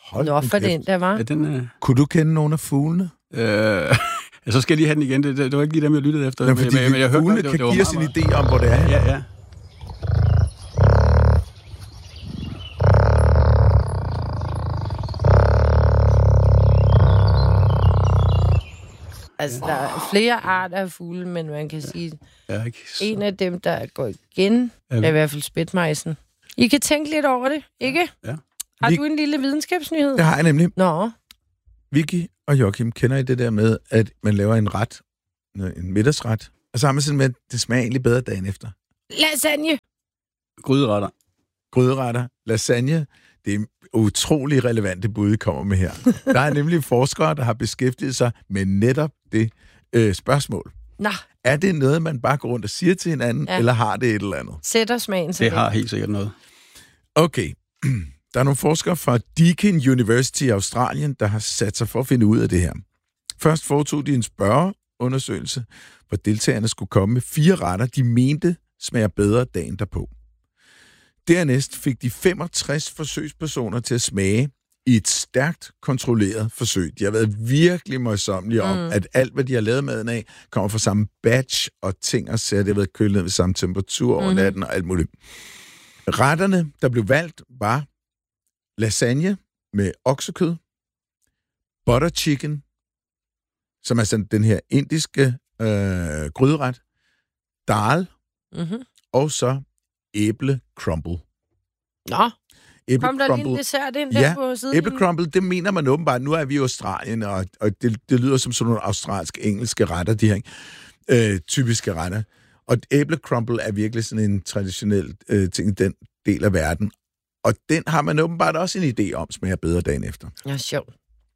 Nå, for den der var. Ja, den, Kunne du kende nogle af fuglene? så skal jeg lige have den igen. Det var ikke lige dem, jeg lyttede efter. Ja, fordi men jeg hørte, fuglene det kan var give os en meget, idé om, hvor det er. Ja. Altså, der er flere arter af fugle, men man kan sige, ikke en af dem, der går igen, er i hvert fald spætmejsen. I kan tænke lidt over det, ikke? Ja. Har du en lille videnskabsnyhed? Det har jeg nemlig. Nå. Vicky og Joachim, kender I det der med, at man laver en ret, en middagsret, og så har man sådan med, at det smager egentlig bedre dagen efter? Lasagne. Gryderetter. Gryderetter, lasagne, det er utrolig relevante bud, I kommer med her. Der er nemlig forskere, der har beskæftiget sig med netop det spørgsmål. Nå. Er det noget, man bare går rundt og siger til hinanden, eller har det et eller andet? Sætter smagen til det har helt sikkert noget. Okay. Der er nogle forskere fra Deakin University i Australien, der har sat sig for at finde ud af det her. Først foretog de en spørgeundersøgelse, hvor deltagerne skulle komme med 4 retter, de mente smager bedre dagen derpå. Dernæst fik de 65 forsøgspersoner til at smage i et stærkt kontrolleret forsøg. De har været virkelig møjsommelige om, at alt, hvad de har lavet maden af, kommer fra samme batch og ting og sager. Det har været kølet ned ved samme temperatur over natten og alt muligt. Retterne, der blev valgt, var lasagne med oksekød, butter chicken, som er sådan den her indiske gryderet, dal, og så æble crumble. Nå, æble kom der crumble. lige en dessert ind der på siden? Æble crumble, det mener man åbenbart. Nu er vi i Australien, og det lyder som sådan nogle australske-engelske retter, de her typiske retter. Og æble crumble er virkelig sådan en traditionel ting i den del af verden. Og den har man åbenbart også en idé om, smager bedre dagen efter. Ja, sjovt.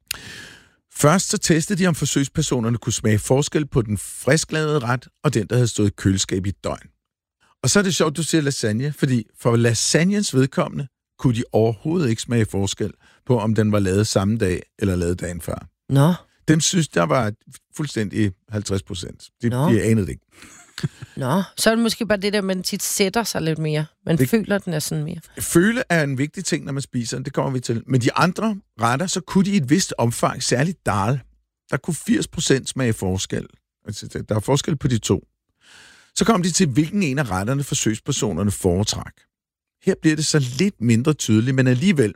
Først så testede de, om forsøgspersonerne kunne smage forskel på den frisklavede ret, og den, der havde stået i køleskab i et døgn. Og så er det sjovt, du siger lasagne, fordi for lasagnes vedkommende kunne de overhovedet ikke smage forskel på, om den var lavet samme dag eller lavet dagen før. Nå. Dem synes, der var fuldstændig 50%. De anede det ikke. Nå, så er det måske bare det der, man tit sætter sig lidt mere. Man føler, den er sådan mere. Føle er en vigtig ting, når man spiser. Det kommer vi til. Men de andre retter, så kunne de i et vist omfang, særligt dal, der kunne 80% smage forskel. Altså, der er forskel på de to. Så kom de til, hvilken en af retterne forsøgspersonerne foretræk. Her bliver det så lidt mindre tydeligt, men alligevel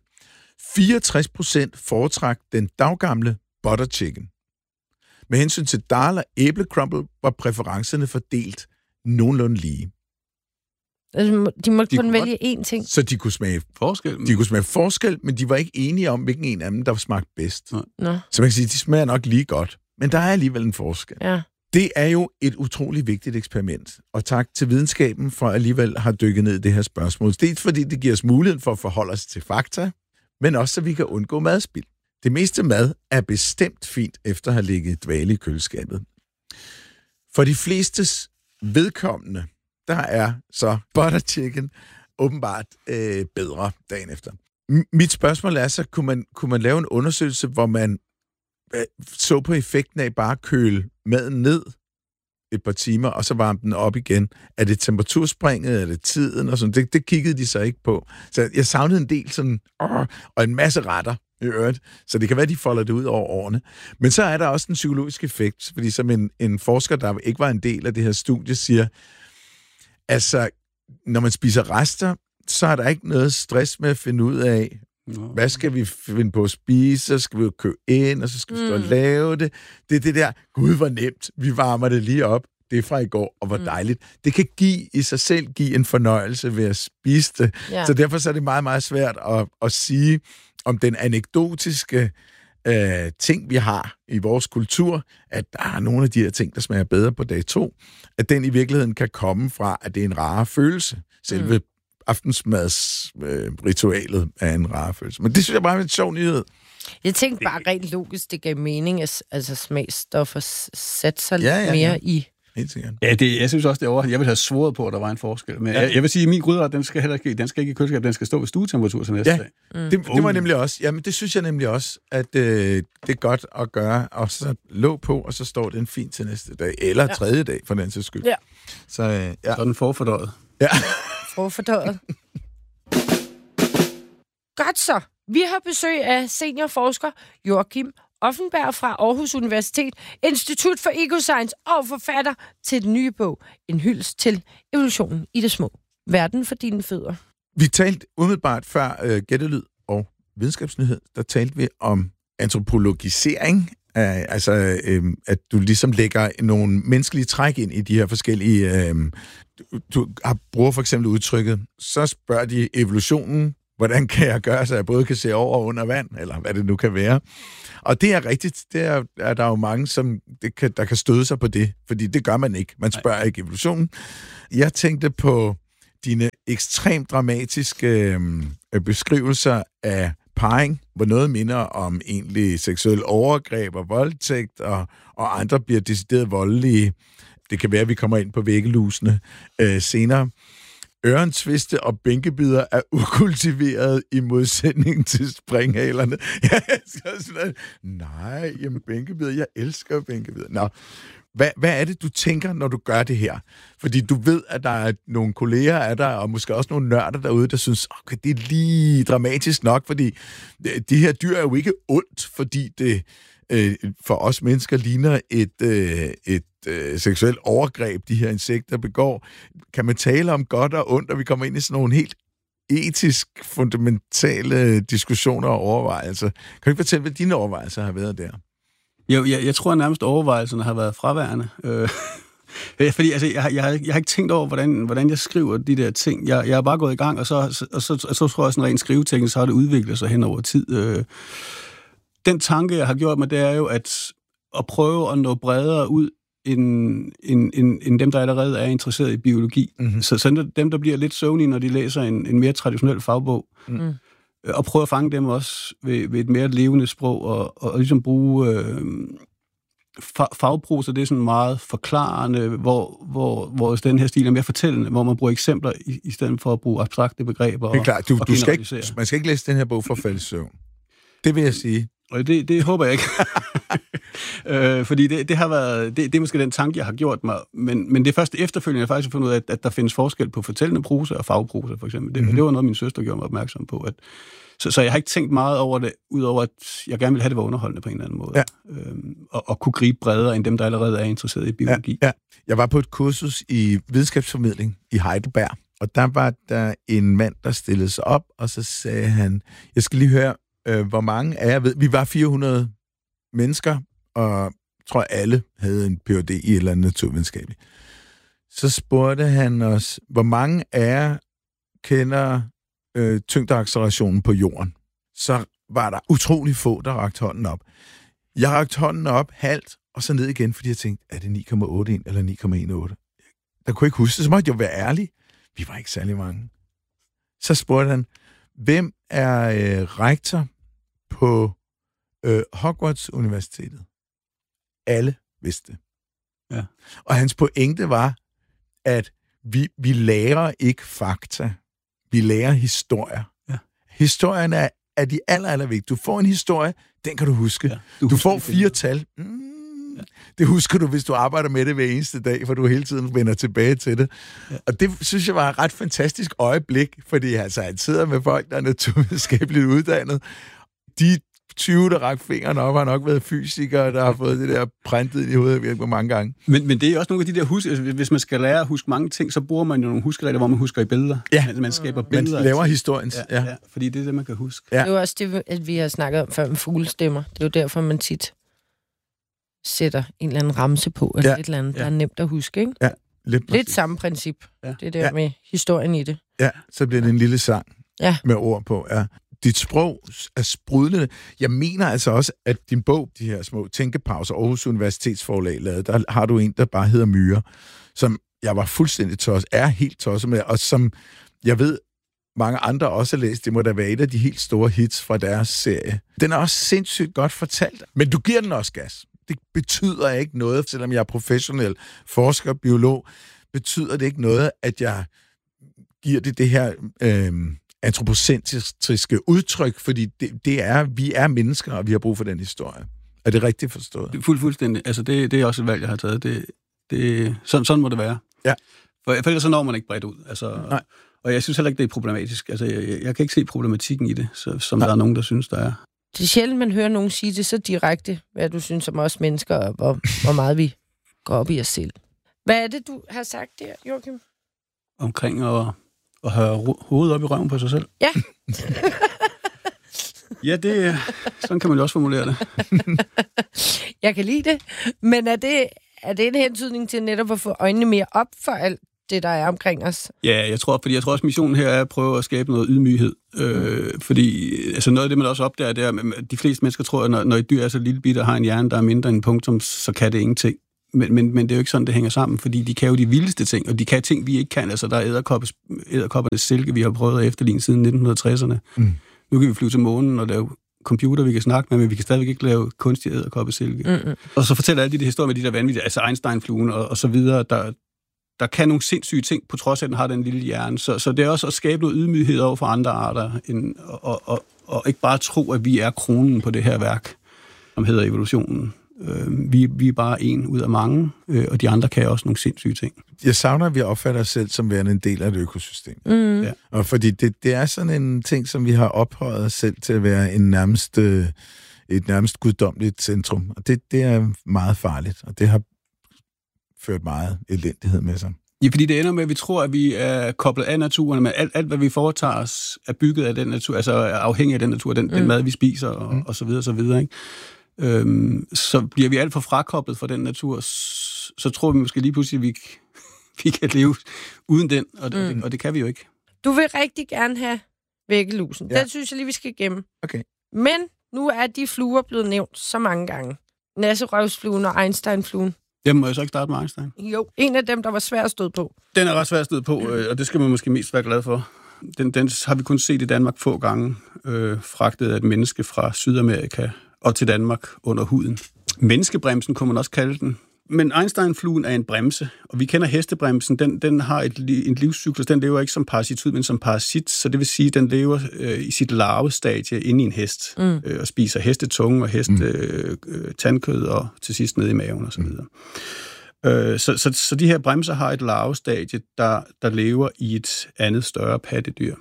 64% foretræk den daggamle butter chicken. Med hensyn til dal og æblecrumble var præferencerne fordelt nogenlunde lige. Altså, de måtte kun vælge én ting. Så de kunne smage forskel. De kunne smage forskel, men de var ikke enige om, hvilken en af dem, der smagte bedst. Nå. Så man kan sige, de smager nok lige godt. Men der er alligevel en forskel. Ja. Det er jo et utroligt vigtigt eksperiment. Og tak til videnskaben for alligevel har dykket ned i det her spørgsmål. Dels fordi det giver os muligheden for at forholde os til fakta, men også så vi kan undgå madspild. Det meste mad er bestemt fint efter at have ligget i dvale i køleskabet. For de flestes vedkommende, der er så butter chicken åbenbart bedre dagen efter. Mit spørgsmål er så, kunne man lave en undersøgelse, hvor man så på effekten af bare at køle maden ned et par timer, og så varme den op igen. Er det temperaturspringet, er det tiden og sådan? Det kiggede de så ikke på. Så jeg savnede en del sådan, og en masse retter i øvrigt. Så det kan være, de folder det ud over årene. Men så er der også en psykologisk effekt, fordi som en forsker, der ikke var en del af det her studie, siger, altså, når man spiser rester, så er der ikke noget stress med at finde ud af, hvad skal vi finde på at spise, så skal vi købe ind, og så skal vi stå og lave det. Det er det der, gud, hvor nemt, vi varmer det lige op, det er fra i går, og hvor dejligt. Det kan i sig selv give en fornøjelse ved at spise det. Ja. Så derfor så er det meget, meget svært at sige, om den anekdotiske ting, vi har i vores kultur, at der er nogle af de her ting, der smager bedre på dag 2, at den i virkeligheden kan komme fra, at det er en rare følelse. Selve aftensmadsritualet er en rare følelse. Men det synes jeg bare er en sjov nyhed. Jeg tænkte bare rent logisk, det gav mening, at altså smagsstoffer satte sig lidt mere i. Ja, jeg synes også, det er over. Jeg vil have svoret på, at der var en forskel. Men jeg vil sige, at min gryderet, den skal ikke i køleskab, den skal stå ved stuetemperatur til næste dag. Det var nemlig også. Jamen, det synes jeg nemlig også, at det er godt at gøre, og så låg på, og så står den fint til næste dag, eller tredje dag, for den sags skyld. Ja. Så er den forfordøjet. Ja. Forfordøjet. Godt så. Vi har besøg af seniorforsker Joachim Offenberg fra Aarhus Universitet, Institut for Ecoscience og forfatter til den nye bog, En hyldest til evolutionen i det små. Verden for dine fødder. Vi talte umiddelbart før Gættelyd og Videnskabsnyhed, der talte vi om antropologisering, at du ligesom lægger nogle menneskelige træk ind i de her forskellige... Du bruger for eksempel udtrykket, så spørger de evolutionen, hvordan kan jeg gøre, så jeg både kan se over og under vand, eller hvad det nu kan være. Og det er rigtigt, det er der jo mange, der kan støde sig på det, fordi det gør man ikke. Man spørger ikke evolutionen. Jeg tænkte på dine ekstremt dramatiske beskrivelser af parring, hvor noget minder om egentlig seksuel overgreb og voldtægt, og andre bliver decideret voldelige. Det kan være, at vi kommer ind på væggelusene senere. Ørentviste og bænkebider er ukultiveret i modsætning til springhalerne. Nej, jamen bænkebider, jeg elsker bænkebider. Nå, hvad er det, du tænker, når du gør det her? Fordi du ved, at der er nogle kolleger af dig, og måske også nogle nørder derude, der synes, okay, det er lige dramatisk nok, fordi de her dyr er jo ikke ondt, fordi det for os mennesker ligner et seksuelt overgreb, de her insekter begår. Kan man tale om godt og ondt, og vi kommer ind i sådan nogle helt etisk fundamentale diskussioner og overvejelser. Kan du ikke fortælle, hvad dine overvejelser har været der? Jo, jeg tror nærmest overvejelserne har været fraværende. Fordi altså, jeg har ikke tænkt over, hvordan jeg skriver de der ting. Jeg er bare gået i gang, og så tror jeg sådan rent skriveteknisk, så har det udviklet sig hen over tid. Den tanke, jeg har gjort mig, det er jo at prøve at nå bredere ud end dem, der allerede er interesseret i biologi. Mm-hmm. Så dem, der bliver lidt søvnige, når de læser en mere traditionel fagbog, og prøve at fange dem også ved et mere levende sprog, og ligesom bruge fagprosa, det er sådan meget forklarende, hvor den her stil er mere fortællende, hvor man bruger eksempler i stedet for at bruge abstrakte begreber. Det er klart, man skal ikke læse den her bog for at falde i søvn. Det vil jeg sige. Og det håber jeg ikke. Fordi det har været, det er måske den tanke, jeg har gjort mig, men det er først efterfølgende, jeg faktisk har fundet ud af, at der findes forskel på fortællende prosa og fagprosa, for eksempel. Det var noget, min søster gjorde mig opmærksom på. Så jeg har ikke tænkt meget over det, udover at jeg gerne vil have det var underholdende på en eller anden måde. Ja. Og kunne gribe bredere end dem, der allerede er interesseret i biologi. Ja. Jeg var på et kursus i videnskabsformidling i Heidelberg, og der var der en mand, der stillede sig op, og så sagde han, jeg skal lige høre, hvor mange af jer ved, vi var 400 mennesker, og tror alle havde en Ph.D. i et eller andet naturvidenskabeligt. Så spurgte han os, hvor mange af jer kender tyngdeaccelerationen på jorden? Så var der utrolig få, der rakte hånden op. Jeg rakte hånden op halvt, og så ned igen, fordi jeg tænkte, er det 9,81 eller 9,18? Der kunne jeg ikke huske det, så måtte jeg være ærlig. Vi var ikke særlig mange. Så spurgte han, hvem er rektor på Hogwarts Universitetet? Alle vidste det. Ja. Og hans pointe var, at vi lærer ikke fakta. Vi lærer historier. Ja. Historierne er de allervigtigste. Du får en historie, den kan du huske. Ja, du får 4 tal. Ja. Det husker du, hvis du arbejder med det hver eneste dag, for du hele tiden vender tilbage til det. Ja. Og det synes jeg var et ret fantastisk øjeblik, fordi altså, han sidder med folk, der er naturvidenskabeligt uddannet. De 20, der rakte fingeren op, har nok været fysikere, der har fået det der printet i hovedet virkelig mange gange. Men det er også nogle af de der hvis man skal lære at huske mange ting, så bruger man jo nogle huskeregler, hvor man husker i billeder. Ja. Man skaber billeder. Man laver historiens. Ja, fordi det er det, man kan huske. Ja. Det er jo også det, at vi har snakket om før med fuglestemmer. Det er jo derfor, man tit sætter en eller anden ramse på, eller et eller andet, der er nemt at huske, ikke? Ja, lidt samme princip. Ja. Det der med historien i det. Ja, så bliver det en lille sang med ord på, Dit sprog er sprudlende. Jeg mener altså også, at din bog, de her små tænkepauser, Aarhus Universitetsforlag lavede, der har du en, der bare hedder Myre, som jeg var fuldstændig helt tosset med, og som jeg ved, mange andre også har læst. Det må da være et af de helt store hits fra deres serie. Den er også sindssygt godt fortalt, men du giver den også gas. Det betyder ikke noget, selvom jeg er professionel forsker, biolog, betyder det ikke noget, at jeg giver det her antropocentriske udtryk, fordi vi er mennesker, og vi har brug for den historie. Er det rigtigt forstået? Fuldstændig. Altså, det er også et valg, jeg har taget. Sådan må det være. Ja. For ellers så når man ikke bredt ud. Altså, Og jeg synes heller ikke, det er problematisk. Altså, jeg kan ikke se problematikken i det, som der er nogen, der synes, der er. Det er sjældent, man hører nogen sige det så direkte, hvad du synes om os mennesker, og hvor meget vi går op i os selv. Hvad er det, du har sagt der, Joachim? Omkring at have hovedet op i røven på sig selv? Ja. Ja, sådan kan man jo også formulere det. Jeg kan lide det, men er det en hentydning til netop at få øjnene mere op for alt det, der er omkring os? Ja, jeg tror også, missionen her er at prøve at skabe noget ydmyghed. Fordi altså noget af det, man også opdager, det er, at de fleste mennesker tror, at når et dyr er så lille bitte og har en hjerne, der er mindre end en punktum, så kan det ingenting. Men det er jo ikke sådan, det hænger sammen, fordi de kan jo de vildeste ting, og de kan ting, vi ikke kan. Altså, der er edderkoppernes silke, vi har prøvet at efterligne siden 1960'erne. Nu kan vi flyve til månen og lave computer, vi kan snakke med, men vi kan stadigvæk ikke lave kunstig edderkoppesilke. Og så fortæller alle de historier med de der vanvittige, altså Einstein-fluen og så videre, der kan nogle sindssyge ting, på trods af, at den har den lille hjerne. Så det er også at skabe noget ydmyghed over for andre arter, og ikke bare tro, at vi er kronen på det her værk, som hedder evolutionen. Vi er bare en ud af mange, og de andre kan også nogle sindssyge ting. Jeg savner, at vi opfatter os selv som værende en del af et økosystem. Ja. Og fordi det er sådan en ting, som vi har ophøjet os selv til at være et nærmest guddommeligt centrum. Og det er meget farligt, og det har ført meget elendighed med sig. Ja, fordi det ender med, at vi tror, at vi er koblet af naturen, men alt hvad vi foretager os, er bygget af den natur, altså er afhængig af den natur, den mad, vi spiser, og så videre, ikke? Så bliver vi alt for frakoblet fra den natur, så tror vi måske lige pludselig, at vi kan leve uden den, og det kan vi jo ikke. Du vil rigtig gerne have væggelusen. Ja. Den synes jeg lige, vi skal gemme. Okay. Men nu er de fluer blevet nævnt så mange gange. Nasserøvsfluen og Einstein-fluen. Jamen, må jeg så ikke starte med Einstein? Jo, en af dem, der var svær at støde på. Den er ret svær at støde på, og det skal man måske mest være glad for. Den har vi kun set i Danmark få gange, fragtet af et menneske fra Sydamerika og til Danmark under huden. Menneskebremsen kunne man også kalde den. Men Einstein-fluen er en bremse, og vi kender hestebremsen. Den har en livscyklus. Den lever ikke som parasitoid, men som parasit. Så det vil sige, at den lever i sit larvestadie inde i en hest, og spiser hestetunge og tandkød og til sidst nede i maven osv. Så de her bremser har et larvestadie, der lever i et andet større pattedyr.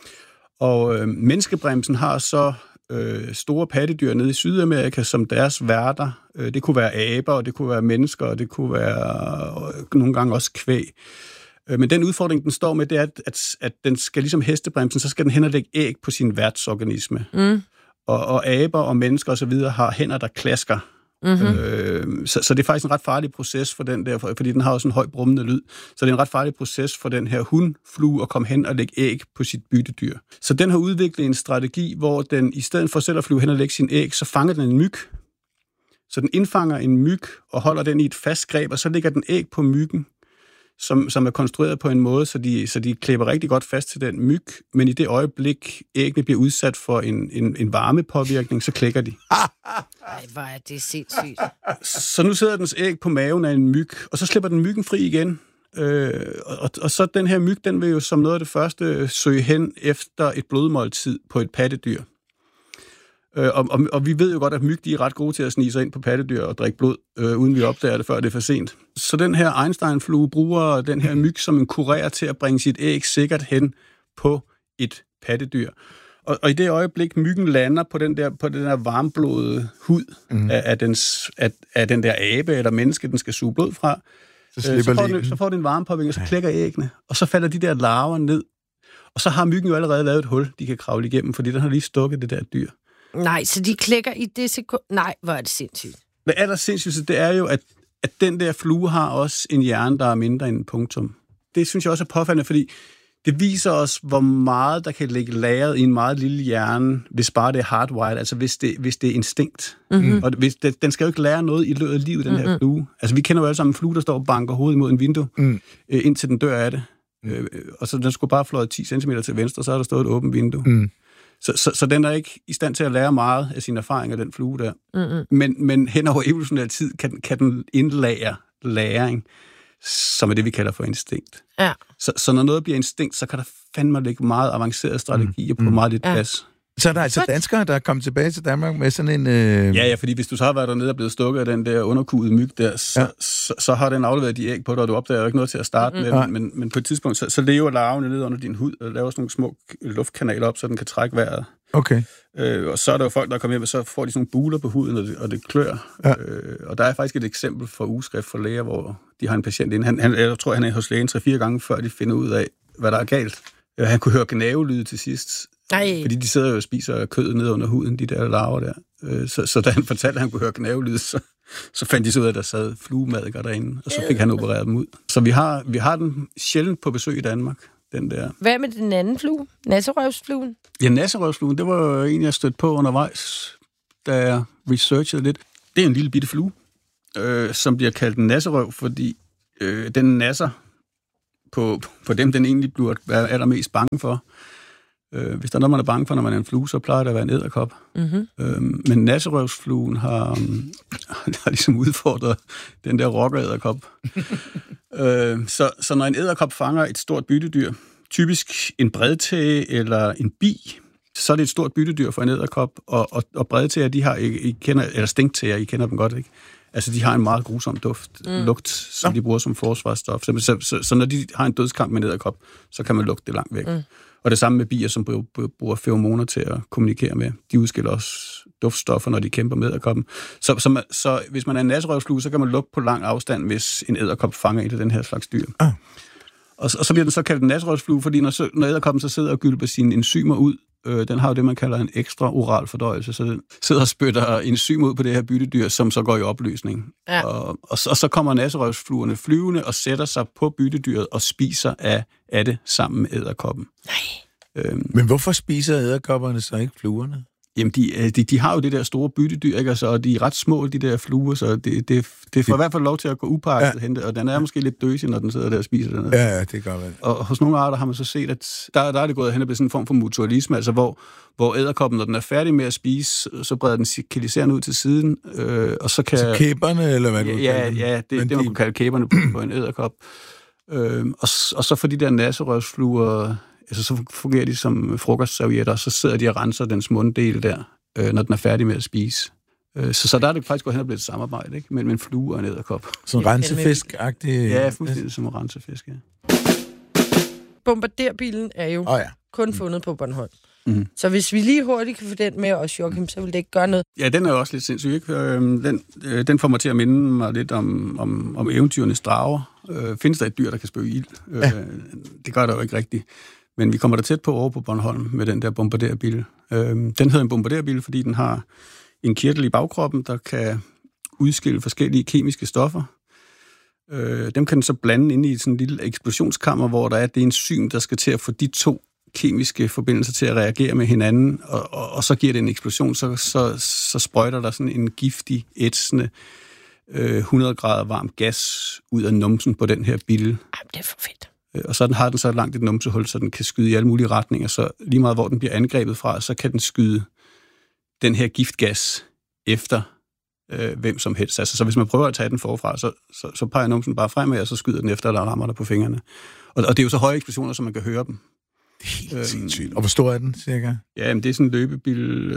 Og menneskebremsen har så store pattedyr nede i Sydamerika som deres værter. Det kunne være aber, og det kunne være mennesker, og det kunne være nogle gange også kvæg. Men den udfordring, den står med, det er, at den skal ligesom hestebremsen, så skal den hen og lægge æg på sin værtsorganisme. Og aber og mennesker og så videre har hænder, der klasker. Så det er faktisk en ret farlig proces for den der, fordi den har også en høj brummende lyd. Så det er en ret farlig proces for den her hundflue at komme hen og lægge æg på sit byttedyr. Så den har udviklet en strategi, hvor den i stedet for selv at flyve hen og lægge sin æg, så fanger den en myg. Så den indfanger en myg og holder den i et fast greb, og så lægger den æg på myggen, som er konstrueret på en måde, så de klæber rigtig godt fast til den myg, men i det øjeblik, æggene bliver udsat for en varmepåvirkning, så klækker de. Ej, hvor er det sindssygt. Så nu sidder dens æg på maven af en myg, og så slipper den myggen fri igen. Og så den her myg, den vil jo som noget af det første søge hen efter et blodmåltid på et pattedyr. Og vi ved jo godt, at myg de er ret gode til at snige sig ind på pattedyr og drikke blod, uden vi opdager det, før det er for sent. Så den her Einstein-flue bruger den her myg som en kurér til at bringe sit æg sikkert hen på et pattedyr. Og i det øjeblik, myggen lander på den der varmblodede hud af den der abe eller menneske, den skal suge blod fra, så får den en varmepåvirkning, og så klækker æggene, og så falder de der larver ned. Og så har myggen jo allerede lavet et hul, de kan kravle igennem, fordi den har lige stukket det der dyr. Nej, så de klækker i det sekund. Nej, hvor er det sindssygt. Det allersindssygste, det er jo, at den der flue har også en hjerne, der er mindre end en punktum. Det synes jeg også er påfaldende, fordi det viser os, hvor meget der kan ligge lagret i en meget lille hjerne, hvis bare det er hardwired, altså hvis det er instinkt. Og den skal jo ikke lære noget i løbet af livet, den her flue. Altså vi kender jo alle sammen en flue, der står og banker hovedet mod en vindue, indtil den dør af det. Og så den skulle bare fløje 10 cm til venstre, så har der stået et åbent vindue. Så den er ikke i stand til at lære meget af sine erfaringer, den flue der. Men hen over evolutionær tid kan den indlære læring, som er det, vi kalder for instinkt. Ja. Så når noget bliver instinkt, så kan der fandme ligge meget avancerede strategier på meget lidt plads. Så er der altså danskere, der er kommet tilbage til Danmark med sådan en... Ja, fordi hvis du så har været dernede og blevet stukket af den der underkugede myg der, så har den afleveret de æg på dig, og du opdager jo ikke noget til at starte med, men på et tidspunkt, så lever larverne ned under din hud, og laver sådan nogle små luftkanaler op, så den kan trække vejret. Okay. Og så er der jo folk, der kommer hjem, og så får de sådan nogle buler på huden, og det klør. Ja. Og der er faktisk et eksempel fra ugeskrift for læger, hvor de har en patient inde. Jeg tror, han er hos lægen 3-4 gange, før de finder ud af, hvad der er galt. Han kunne høre gnavelyde til sidst. Nej. Fordi de sidder jo og spiser kødet ned under huden, de der larver der. Så da han fortalte, at han kunne høre gnavelyde, så fandt de så ud af, at der sad fluemadikker derinde, og så fik han opereret dem ud. Så vi har den sjældent på besøg i Danmark, den der. Hvad med den anden flue? Nasserøvsfluen? Ja, nasserøvsfluen, det var jo en, jeg stødte på undervejs, da jeg researchede lidt. Det er en lille bitte flue, som bliver kaldt en nasserøv, fordi den nasser på dem, den egentlig bliver allermest bange for. Hvis der er noget, man er bange for, når man er en flue, så plejer det at være en edderkop. Mm-hmm. Men nasserøvsfluen har ligesom udfordret den der rockeredderkop. Så når en edderkop fanger et stort byttedyr, typisk en bredtæge eller en bi, så er det et stort byttedyr for en edderkop, og bredtæger, de har, I kender, eller stinktæger, I kender dem godt, ikke? Altså, de har en meget grusom lugt, som de bruger som forsvarsstof. Så når de har en dødskamp med en edderkop, så kan man lugte det langt væk. Og det samme med bier, som bruger feromoner til at kommunikere med. De udskiller også duftstoffer, når de kæmper med edderkoppen. Så hvis man er en nasserøvsflue, så kan man lugte på lang afstand, hvis en edderkop fanger et af den her slags dyr. Og så bliver den så kaldt en nasserøvsflue, fordi når edderkoppen så sidder og gylper sine enzymer ud, den har jo det, man kalder en ekstra oral fordøjelse, så den sidder og spytter enzymer ud på det her byttedyr, som så går i opløsning. Ja. Og så kommer nasserøvsfluerne flyvende og sætter sig på byttedyret og spiser af det sammen med edderkoppen. Nej. Men hvorfor spiser edderkopperne så ikke fluerne? Jamen, de har jo det der store byttedyr, ikke? Altså, og de er ret små, de der fluer, så det får i hvert fald lov til at gå upakket hen, og den er måske lidt døsig, når den sidder der og spiser den. Ja, det gør vel. Og hos nogle arter har man så set, at der er det gået hen og blevet sådan en form for mutualisme, altså hvor edderkoppen, når den er færdig med at spise, så breder den kiliserende ud til siden, og så kan... Så kæberne, eller hvad du kalder dem? Ja, det man kunne kalde kæberne på en edderkop. Og så for de der nasserøvsfluer... Altså, så fungerer de som frokostservietter, og så sidder de og renser dens munddel der, når den er færdig med at spise. Så der er det faktisk gået hen og blevet et samarbejde, ikke? Mellem en flue og en edderkop. Sådan rensefisk-agtig? Ja, fuldstændig som en rensefisk, ja. Bombarderbilen er jo kun fundet på Bornholm. Mm. Så hvis vi lige hurtigt kan få den med os, Joachim, så vil det ikke gøre noget. Ja, den er jo også lidt sindssyg, ikke? Den får mig til at minde mig lidt om eventyrenes drager. Findes der et dyr, der kan spøge ild? Det gør der jo ikke rigtigt. Men vi kommer der tæt på over på Bornholm med den der bombarderbil. Den hedder en bombarderbil, fordi den har en kirtel i bagkroppen, der kan udskille forskellige kemiske stoffer. Dem kan den så blande ind i sådan en lille eksplosionskammer, hvor der er det enzym, der skal til at få de to kemiske forbindelser til at reagere med hinanden, og så giver det en eksplosion, så sprøjter der sådan en giftig, ætsende 100 grader varm gas ud af numsen på den her bille. Jamen, det er for fedt. Og så har den så langt et numsehul, så den kan skyde i alle mulige retninger, så lige meget hvor den bliver angrebet fra, så kan den skyde den her giftgas efter hvem som helst. Altså, så hvis man prøver at tage den forfra, så peger numsen bare fremad, og så skyder den efter, eller rammer der på fingrene. Og det er jo så høje eksplosioner, så man kan høre dem. Det er helt sindssygt. Og hvor stor er den, cirka? Ja, men det er sådan en løbebil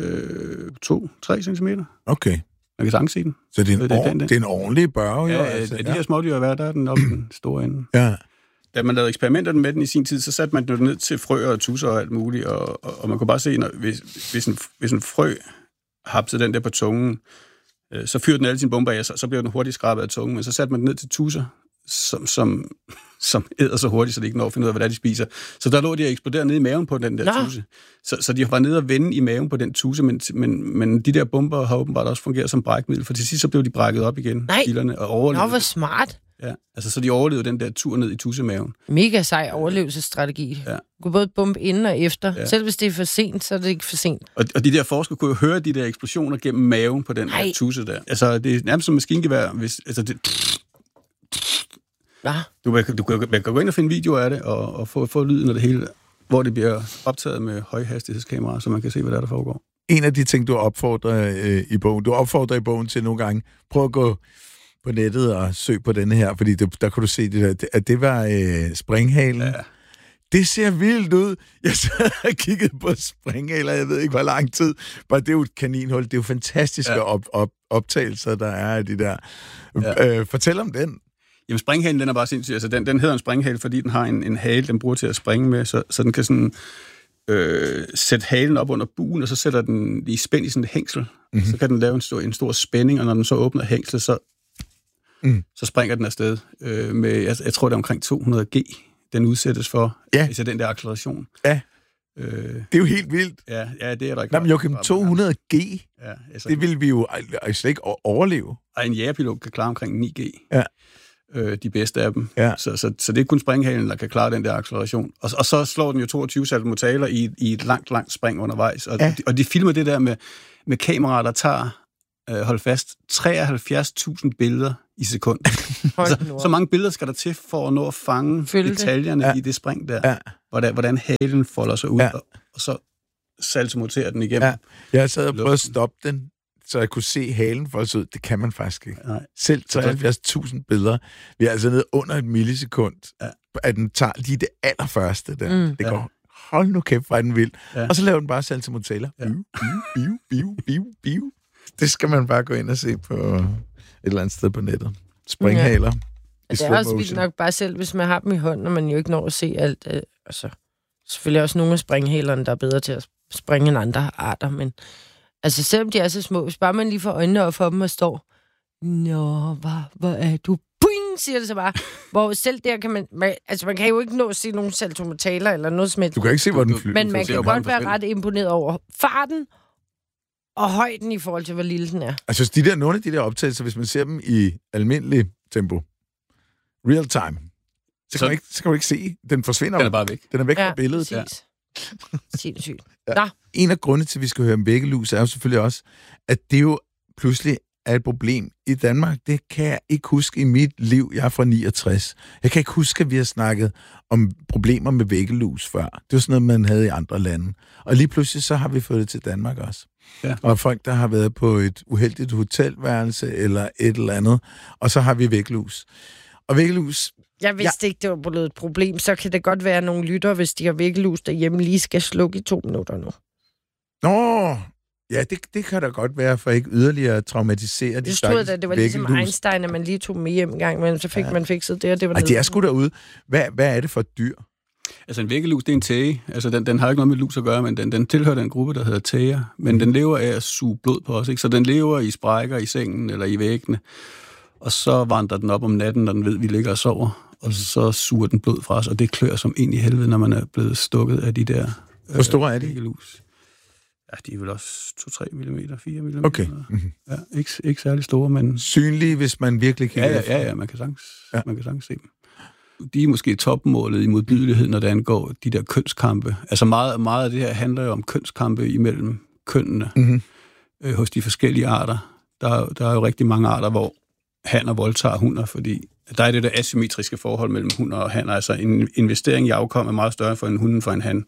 2-3 centimeter. Okay. Man kan sagtens se den. Så det er en ordentlig børge, jo? Altså, de her smådyr der er den op den store ende. Ja. Da man lavede eksperimenter med den i sin tid, så satte man den ned til frøer og tusser og alt muligt, og man kunne bare se, hvis en frø hapsede den der på tungen, så fyrede den alle sine bomber af, så blev den hurtigt skrabet af tungen, men så satte man den ned til tusser, som æder så hurtigt, så de ikke når at finde ud af, hvad de spiser. Så der lå de og eksploderede nede i maven på den der tusse. Så de var nede og vende i maven på den tusse, men de der bomber har åbenbart også fungeret som brækmiddel, for til sidst så blev de brækket op igen, billerne, og overlevede. Nå, hvor smart. Ja, altså så de overlevede den der tur ned i tussemaven. Mega sej overlevelsesstrategi. Ja. Du kan både bombe inden og efter. Ja. Selv hvis det er for sent, så er det ikke for sent. Og de der forskere kunne jo høre de der eksplosioner gennem maven på den der tusse der. Altså, det er nærmest som maskingevær, hvis... Altså, det... Ja. Du kan gå ind og finde videoer af det, og få lyden af det hele, hvor det bliver optaget med højhastighedskameraer, så man kan se, hvad der foregår. En af de ting, du opfordrer i bogen, i bogen til nogle gange, prøv at gå på nettet og søg på denne her, fordi der kunne du se det der, at det var springhalen. Ja. Det ser vildt ud. Jeg sad og kiggede på springhaler, jeg ved ikke, hvor lang tid. Bare det er jo et kaninhul. Det er jo fantastiske optagelser, der er af de der. Ja. Fortæl om den. Jamen, springhalen, den er bare sindssyg. Altså, den hedder en springhale, fordi den har en hale, den bruger til at springe med, så den kan sådan sætte halen op under buen, og så sætter den i spænd i sådan et hængsel. Mm-hmm. Så kan den lave en stor spænding, og når den så åbner hængslet, så springer den afsted med, jeg tror, det er omkring 200 G, den udsættes for, altså den der acceleration. Ja. Det er jo helt vildt. Ja, det er der ikke. Jamen, Joachim, 200 G, altså, det vil vi jo slet ikke overleve. Og en jagerpilot kan klare omkring 9 G. Ja. De bedste af dem. Ja. Så det er kun springhalen, der kan klare den der acceleration. Og så slår den jo 22 saltomortaler i et langt spring undervejs. Og de filmer det der med kameraer, der tager, hold fast, 73.000 billeder i sekund. Så mange billeder skal der til for at nå at fange detaljerne i det spring der. Ja. Hvordan halen folder sig ud, og så saltomorterer den igennem. Ja. Jeg sad og prøvede at stoppe den, så jeg kunne se halen folde sig ud. Det kan man faktisk ikke. Nej. Selv 73.000 billeder. Vi er altså nede under et millisekund, at den tager lige det allerførste der. Det går, hold nu kæft, hvor er den vild. Ja. Og så laver den bare saltomortaler. Biu. Det skal man bare gå ind og se på et eller andet sted på nettet. Springhaler. Det er også vildt nok bare selv, hvis man har dem i hånden, og man jo ikke når at se alt. Altså, selvfølgelig også nogle af springhalerne, der er bedre til at springe end andre arter, men altså selvom de er så små, hvis bare man lige får øjnene op for dem og står, nå, hvor er du? Boing, siger det så bare. Hvor selv der kan man kan jo ikke nå at se nogen saltomortaler eller noget som helst. Du kan ikke se, hvor den flyver. Men man kan godt være ret imponeret over farten og højden i forhold til, hvor lille den er. Altså, nogle af de der optagelser, hvis man ser dem i almindelig tempo, real time, så kan du ikke se. Den forsvinder. Den er bare væk. Den er væk fra billedet. Ja, sindssygt. Ja. En af grundene til, at vi skal høre om væggelus, er jo selvfølgelig også, at det jo pludselig er et problem i Danmark. Det kan jeg ikke huske i mit liv. Jeg er fra 69. Jeg kan ikke huske, at vi har snakket om problemer med væggelus før. Det var sådan noget, man havde i andre lande. Og lige pludselig så har vi fået det til Danmark også. Ja. Og folk, der har været på et uheldigt hotelværelse eller et eller andet, og så har vi væggelus. Og væggelus... Jeg vidste ikke, det var blevet et problem. Så kan det godt være, at nogle lytter, hvis de har væggelus derhjemme, lige skal slukke i 2 minutter nu. Nå, ja, det kan da godt være, for ikke yderligere at traumatisere de stakkels væggelus. Det var ligesom Einstein, at man lige tog med hjem en gang, men så fik man fikset det, og det var det er sgu derude. Hvad er det for et dyr? Altså en væggelus, det er en tæge. Altså den har ikke noget med lus at gøre, men den tilhører den gruppe, der hedder tæger. Men den lever af at suge blod på os, ikke? Så den lever i sprækker i sengen eller i væggene. Og så vandrer den op om natten, når den ved, at vi ligger og sover. Og så suger den blod fra os, og det klør som ind i helvede, når man er blevet stukket af de der... Hvor store er de? Væggelus. Ja, de er vel også 2-3 mm, 4 mm. Okay. Ja, ikke særlig store, men... Synlige, hvis man virkelig kan... Ja, man kan sagtens se dem. De er måske topmålet i modbydelighed, når det angår de der kønskampe. Altså meget af det her handler jo om kønskampe imellem kønnene hos de forskellige arter. Der er jo rigtig mange arter, hvor hanner voldtager hunder, fordi der er det der asymmetriske forhold mellem hunder og hanner. Altså en investering i afkom er meget større for en hund end for en han.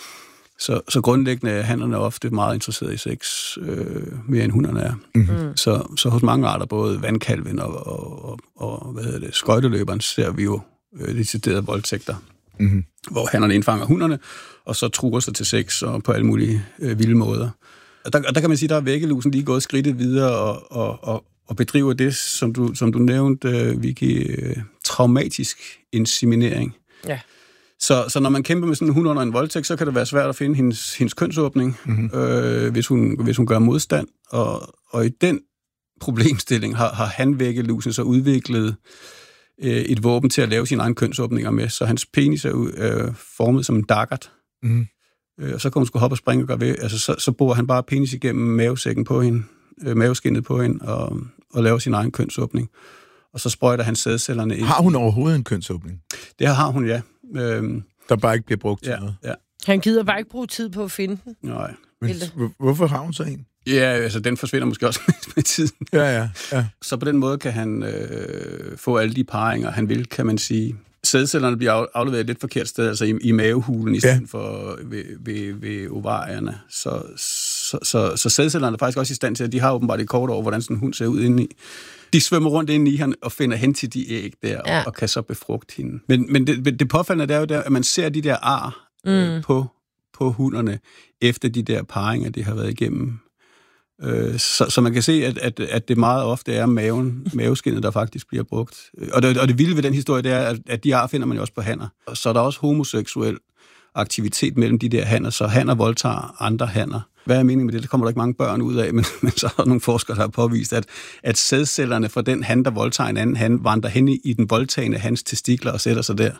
Så grundlæggende er hannerne ofte meget interesserede i sex, mere end hunderne er. Så hos mange arter, både vandkalven og skøjteløberen, ser vi jo deciderede voldtægter, hvor hannerne indfanger hunderne, og så truer sig til sex og på alle mulige vilde måder. Og der kan man sige, at der er væggelusen lige gået skridtet videre og bedriver det, som du nævnte, Vicky, traumatisk inseminering. Ja. Så når man kæmper med sådan en hund under en voldtægt, så kan det være svært at finde hendes kønsåbning, hvis hun gør modstand. Og i den problemstilling har hanvæggelusen så udviklet et våben til at lave sine egne kønsåbninger med, så hans penis er formet som en daggert. Og så kan hun sgu hoppe og springe og gøre ved. Altså, så borer han bare penis igennem mavesækken på hende, maveskinnet på hende, og laver sin egen kønsåbning. Og så sprøjter han sædcellerne ind. Har hun overhovedet en kønsåbning? Det har hun, ja. Der bare ikke bliver brugt til noget? Ja. Han gider bare ikke bruge tid på at finde den. Nej. Men hvorfor har hun så en? Ja, altså den forsvinder måske også med tiden. Ja. Så på den måde kan han få alle de parringer, han vil, kan man sige. Sædcellerne bliver afleveret et lidt forkert sted, altså i mavehulen, i stedet for ved ovarierne. Så sædcellerne er faktisk også i stand til, at de har åbenbart et kort over, hvordan sådan en hund ser ud indeni. De svømmer rundt ind i hende og finder hen til de æg der, og kan så befrugte hende. Men det påfaldende er jo der, at man ser de der ar på hunderne, efter de der parringer, de har været igennem. Så man kan se, at det meget ofte er maveskindet, der faktisk bliver brugt. Og det vilde ved den historie, det er, at de ar finder man jo også på hanner. Så er der også homoseksuel aktivitet mellem de der hanner, så hanner voldtager andre hanner. Hvad er meningen med det? Det kommer der ikke mange børn ud af, men så er der nogle forskere, der har påvist, at sædcellerne fra den han, der voldtager en anden han, vandrer hen i den voldtagende hans testikler og sætter sig der.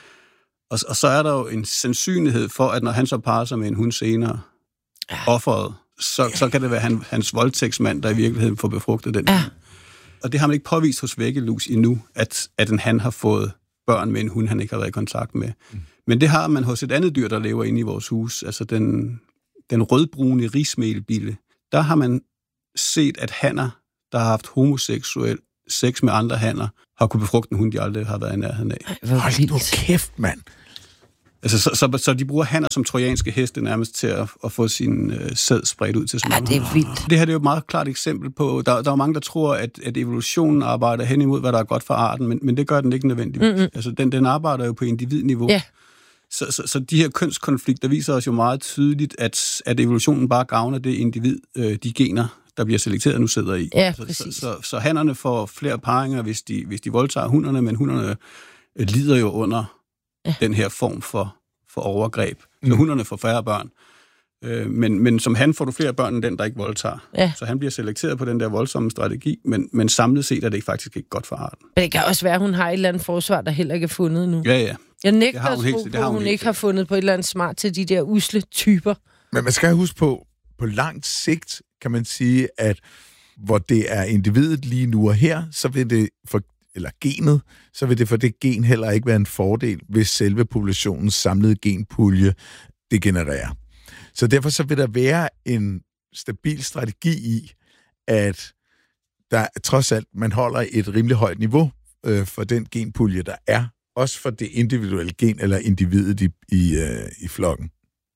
Og så er der jo en sandsynlighed for, at når han så parer sig med en hund senere, offeret, så kan det være hans voldtægtsmand, der i virkeligheden får befrugtet den. Og det har man ikke påvist hos væggelus endnu, at en han har fået børn med en hund, han ikke har været i kontakt med. Men det har man hos et andet dyr, der lever inde i vores hus, altså den rødbrune rismælbille. Der har man set, at hanner, der har haft homoseksuel sex med andre hanner, har kunne befrugte en hund, de aldrig har været i nærheden af. Hold nu kæft, mand! Altså, så de bruger hanner som trojanske heste nærmest til at få sin sæd spredt ud til så mange. Det er vildt. Det her det er jo et meget klart eksempel på, der er mange, der tror, at evolutionen arbejder hen imod, hvad der er godt for arten, men det gør den ikke nødvendigvis. Altså, den arbejder jo på individniveau. Ja. Så de her kønskonflikter viser os jo meget tydeligt, at evolutionen bare gavner det individ, de gener, der bliver selekteret, nu sidder i. Ja, så hannerne får flere parringer, hvis de voldtager hunderne, men hunderne lider jo under den her form for overgreb. Så hunderne får færre børn. Men som han får du flere børn end den, der ikke voldtager. Ja. Så han bliver selekteret på den der voldsomme strategi, men samlet set er det faktisk ikke godt for arten. Men det kan også være, at hun har et eller andet forsvar, der heller ikke er fundet nu. Ja. Jeg nægter at tro på, at hun ikke har fundet på et eller andet smart til de der usle typer. Men man skal huske på langt sigt, kan man sige, at hvor det er individet lige nu og her, så vil det genet, så vil det for det gen heller ikke være en fordel, hvis selve populationens samlede genpulje degenererer. Så derfor så vil der være en stabil strategi i, at der trods alt, man holder et rimelig højt niveau for den genpulje, der er, også for det individuelle gen eller individet i flokken.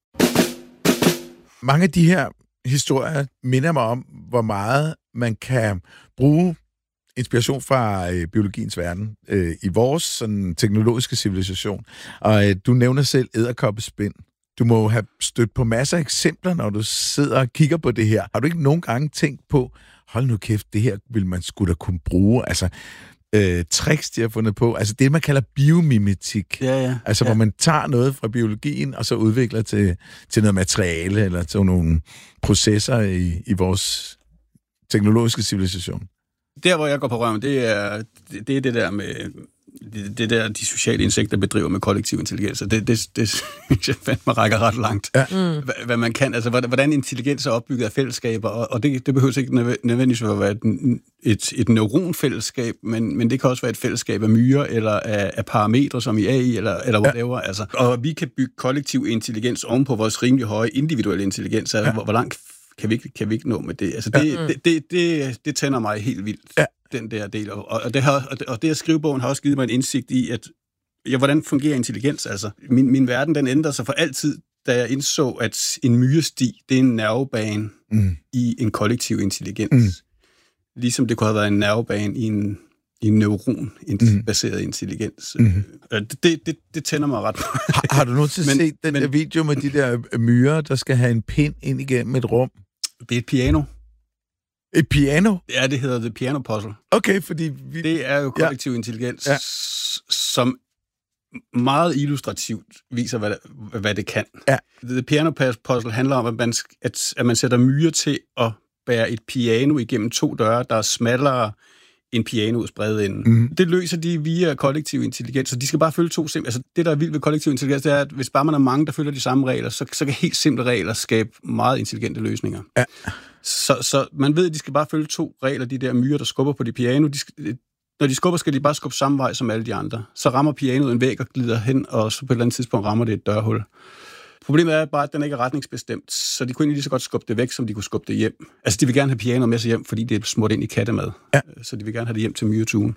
Mange af de her historier minder mig om, hvor meget man kan bruge inspiration fra biologiens verden i vores sådan, teknologiske civilisation. Og du nævner selv edderkoppespind. Du må have stødt på masser af eksempler, når du sidder og kigger på det her. Har du ikke nogen gange tænkt på, hold nu kæft, det her vil man sgu da kunne bruge, altså tricks, de har fundet på, altså det, man kalder biomimetik. Ja. Altså hvor man tager noget fra biologien, og så udvikler til noget materiale, eller til nogle processer i vores teknologiske civilisation. Der, hvor jeg går på røven, det er det der med det der, de sociale insekter bedriver med kollektiv intelligens. Det synes jeg fandme rækker ret langt. Ja. Hvad man kan, altså hvordan intelligens er opbygget af fællesskaber, og det behøver ikke nødvendigvis at være et neuronfællesskab, men det kan også være et fællesskab af myrer, eller af parametre, som i AI, eller whatever. Altså. Og vi kan bygge kollektiv intelligens oven på vores rimelig høje individuelle intelligens. Altså, hvor langt kan vi ikke nå med det? Altså, det tænder mig helt vildt, den der del. Og det at skrive bogen har også givet mig en indsigt i, at hvordan fungerer intelligens? Altså, min verden, den ændrer sig for altid, da jeg indså, at en myresti, det er en nervebane i en kollektiv intelligens. Ligesom det kunne have været en nervebane i en neuron-baseret intelligens. Det tænder mig ret. Har du nogensinde set den der video med de der myrer, der skal have en pind ind igennem et rum? Det er et piano. Et piano? Ja, det hedder The Piano Puzzle. Okay, fordi det er jo kollektiv intelligens, som meget illustrativt viser, hvad det kan. Ja. The Piano Puzzle handler om, at man sætter myrer til at bære et piano igennem 2 døre, der er smallere end pianoets brede ende. Det løser de via kollektiv intelligens, så de skal bare følge 2 simple. Altså det, der er vildt ved kollektiv intelligens, det er, at hvis bare man er mange, der følger de samme regler, så kan helt simple regler skabe meget intelligente løsninger. Ja. Så man ved, at de skal bare følge 2 regler, de der myrer, der skubber på de piano. Når de skubber, skal de bare skubbe samme vej som alle de andre. Så rammer pianoet en væg og glider hen, og så på et eller andet tidspunkt rammer det et dørhul. Problemet er bare, at den ikke er retningsbestemt, så de kunne egentlig lige så godt skubbe det væk, som de kunne skubbe det hjem. Altså, de vil gerne have pianoet med sig hjem, fordi det er smurt ind i kattemad. Ja. Så de vil gerne have det hjem til myretuen.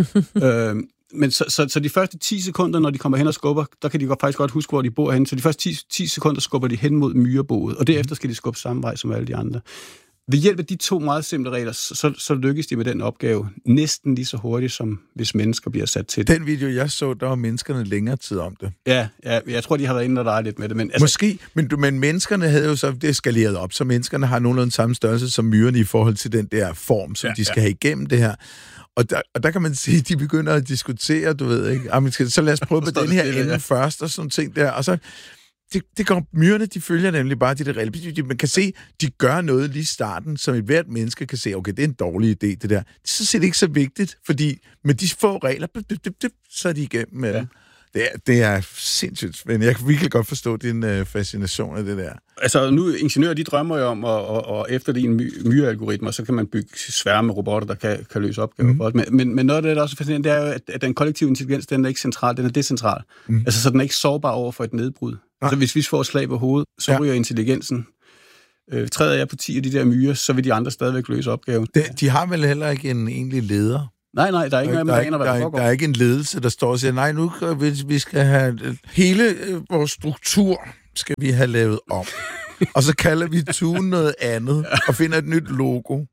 Men så de første 10 sekunder, når de kommer hen og skubber, der kan de faktisk godt huske, hvor de bor hen. Så de første 10 sekunder skubber de hen mod myreboet, og derefter skal de skubbe samme vej som alle de andre. Ved hjælp af de 2 meget simple regler, så lykkes de med den opgave næsten lige så hurtigt, som hvis mennesker bliver sat til det. Den video, jeg så, der var menneskerne længere tid om det. Ja, jeg tror, de har været inde og lege lidt med det. Men, måske, men menneskerne havde jo så det skaleret op, så menneskerne har nogenlunde samme størrelse som myrerne i forhold til den der form, som de skal have igennem det her. Og der kan man sige, at de begynder at diskutere, du ved ikke, så lad os prøve på den her ende først, og sådan ting der, og så det går, myrerne, de følger nemlig bare de der regler. Man kan se, de gør noget lige i starten, som et hvert menneske kan se, okay, det er en dårlig idé, det der. Så er det ikke så vigtigt, fordi med de få regler, så er de igennem med dem. Det er sindssygt spændende. Jeg kan virkelig godt forstå din fascination af det der. Altså nu, ingeniører, de drømmer jo om at efterligne myrealgoritmer, så kan man bygge sværme robotter, der kan løse opgaver for os. Men noget af det, der er også fascinerende, det er jo, at den kollektive intelligens, den er ikke central, den er decentral. Altså, så den er ikke sårbar over for et nedbrud. Så hvis vi får slag på hovedet, så ryger intelligensen. Træder jeg på 10 af de der myrer, så vil de andre stadigvæk løse opgaven. De har vel heller ikke en egentlig leder? Nej, der er ikke noget, der er ikke en ledelse, der står og siger, nej, nu vi skal have hele vores struktur skal vi have lavet om. Og så kalder vi tune noget andet og finder et nyt logo.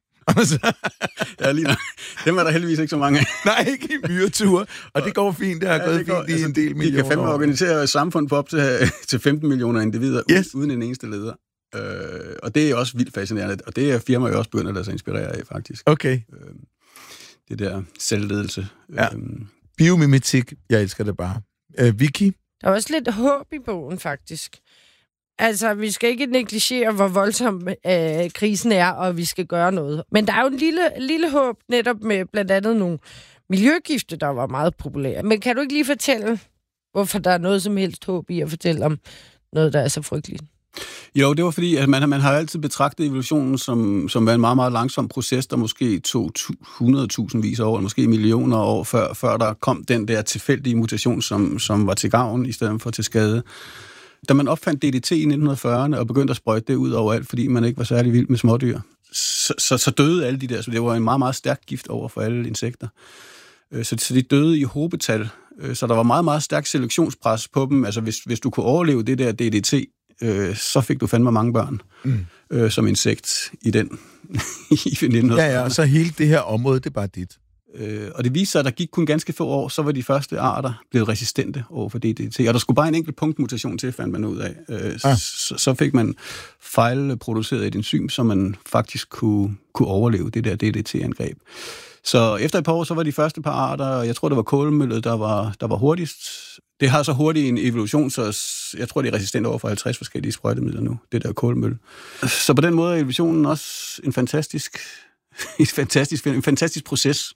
Ja, lige dem er der heldigvis ikke så mange af. Nej, ikke i myreture. Og det går fint, det har gået fint i en del millioner. De kan fandme organisere et samfund på op til 15 millioner individer, uden en eneste leder. Og det er også vildt fascinerende, og det er firmaer jo også begyndt at lade sig inspirere af, faktisk. Okay. Det der selvledelse. Ja. Biomimetik, jeg elsker det bare. Vicky? Der er også lidt håb i bogen, faktisk. Altså, vi skal ikke negligere, hvor voldsom krisen er, og vi skal gøre noget. Men der er jo en lille håb netop med blandt andet nogle miljøgifte, der var meget populære. Men kan du ikke lige fortælle, hvorfor der er noget som helst håb i at fortælle om noget, der er så frygteligt? Jo, det var fordi, at man har altid betragtet evolutionen som var en meget, meget langsom proces, der måske tog 100.000 vis af år, eller måske millioner af år, før der kom den der tilfældige mutation, som var til gavn i stedet for til skade. Da man opfandt DDT i 1940'erne og begyndte at sprøjte det ud overalt, fordi man ikke var særlig vild med smådyr, så døde alle de der. Så det var en meget, meget stærk gift over for alle insekter. Så de døde i hobetal. Så der var meget, meget stærk selektionspres på dem. Altså hvis du kunne overleve det der DDT, så fik du fandme mange børn som insekt i den i 1940'erne. Ja, og så hele det her område, det er bare dit. Og det viste sig, at der gik kun ganske få år, så var de første arter blevet resistente over for DDT. Og der skulle bare en enkelt punktmutation til, fandt man ud af. Så fik man fejlproduceret et enzym, så man faktisk kunne overleve det der DDT-angreb. Så efter et par år, så var de første par arter, jeg tror, det var kålmøllet, der var hurtigst. Det har så hurtigt en evolution, så jeg tror, det er resistent over for 50 forskellige sprøjtemidler nu, det der kålmølle. Så på den måde er evolutionen også en fantastisk proces,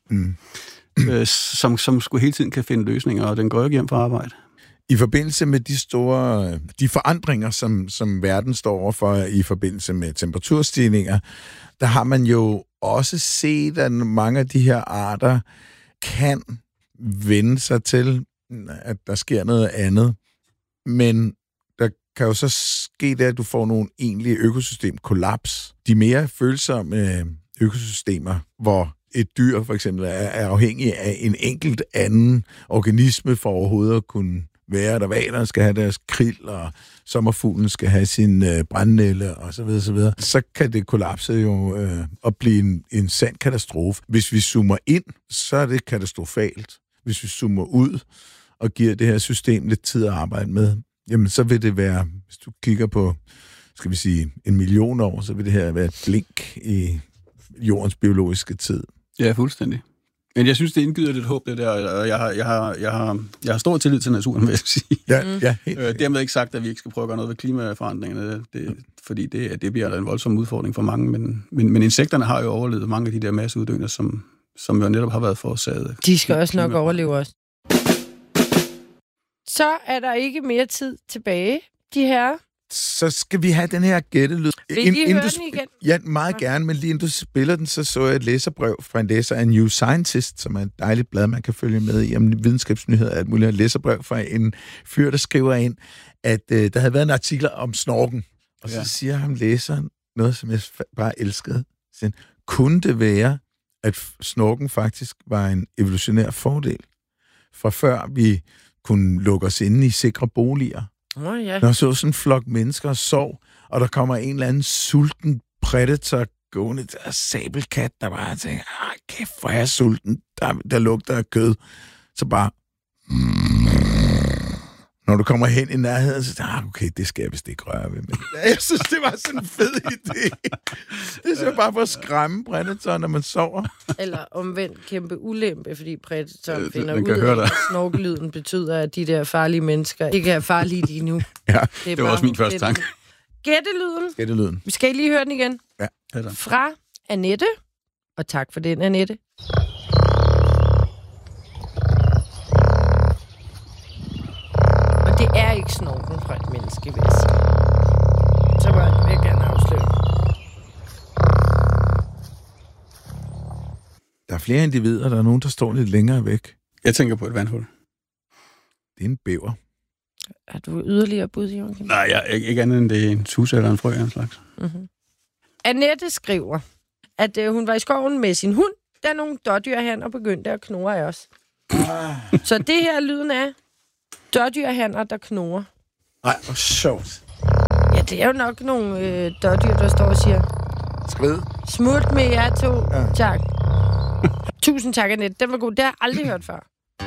som skulle hele tiden kan finde løsninger, og den går ikke hjem fra arbejde. I forbindelse med de forandringer, som verden står overfor i forbindelse med temperaturstigninger, der har man jo også set, at mange af de her arter kan vende sig til, at der sker noget andet. Men der kan jo så ske det, at du får nogle egentlige økosystemkollaps. De mere følsomme økosystemer, hvor et dyr for eksempel er afhængig af en enkelt anden organisme for overhovedet at kunne være der. Hvalerne skal have deres krill, og sommerfuglen skal have sin brændnælle, og så videre, så videre. Så kan det kollapse jo og blive en sand katastrofe. Hvis vi zoomer ind, så er det katastrofalt. Hvis vi zoomer ud og giver det her system lidt tid at arbejde med, jamen så vil det være, hvis du kigger på, skal vi sige, 1 million år, så vil det her være et blink i jordens biologiske tid. Ja, fuldstændig. Men jeg synes, det indgyder lidt håb, det der, og jeg har stor tillid til naturen, vil jeg sige. Ja. Dermed ikke sagt, at vi ikke skal prøve at gøre noget ved klimaforandringerne, fordi det bliver en voldsom udfordring for mange, men insekterne har jo overlevet mange af de der masseuddøgner, som jo netop har været forårsaget. De skal også nok overleve os. Så er der ikke mere tid tilbage, de her. Så skal vi have den her gættelyd. Vil I lige høre den igen? Ja, meget gerne, men lige inden du spiller den, så jeg et læserbrev fra en læser af New Scientist, som er et dejligt blad, man kan følge med i, om videnskabsnyheder og alt muligt. Et læserbrev fra en fyr, der skriver ind, at der havde været en artikel om snorken. Og så siger ham læseren noget, som jeg bare elskede. Så, kunne det være, at snorken faktisk var en evolutionær fordel? Fra før vi kunne lukke os inde i sikre boliger. Ja. Når så sådan en flok mennesker sov, og der kommer en eller anden sulten predator gående der sabelkat, der bare tænker, kæft, hvor er jeg sulten, der lugter af kød. Så bare... Når du kommer hen i nærheden, så okay, det skal jeg vist ikke røre ved. Men jeg synes, det var sådan en fed idé. Det er bare for at skræmme Predator, når man sover. Eller omvendt kæmpe ulempe, fordi Predator finder den ud af, at snorkelyden betyder, at de der farlige mennesker ikke er farlige lige nu. Ja, det var også min første tanke. Gættelyden. Vi skal lige høre den igen. Ja. Fra Annette. Og tak for den, Annette. Og det er ikke snorken fra et menneske, vil jeg sige. Så vil jeg gerne afsløre. Der er flere individer, der er nogen, der står lidt længere væk. Jeg tænker på et vandhul. Det er en bæver. Er du yderligere bud, Joachim? Nej, jeg er ikke andet end det er en tusse eller en frø af en slags. Mm-hmm. Annette skriver, at hun var i skoven med sin hund, da nogle dårdyrhanner begyndte at knurre af os. Så det her lyden af dårdyrhanner, der knurrer. Nej, hvor sjovt. Ja, det er jo nok nogle dårdyr, der står og siger... Skrid. Smut med jer to. Ja. Tak. Tusind tak, Annette. Den var god. Det har jeg aldrig hørt før.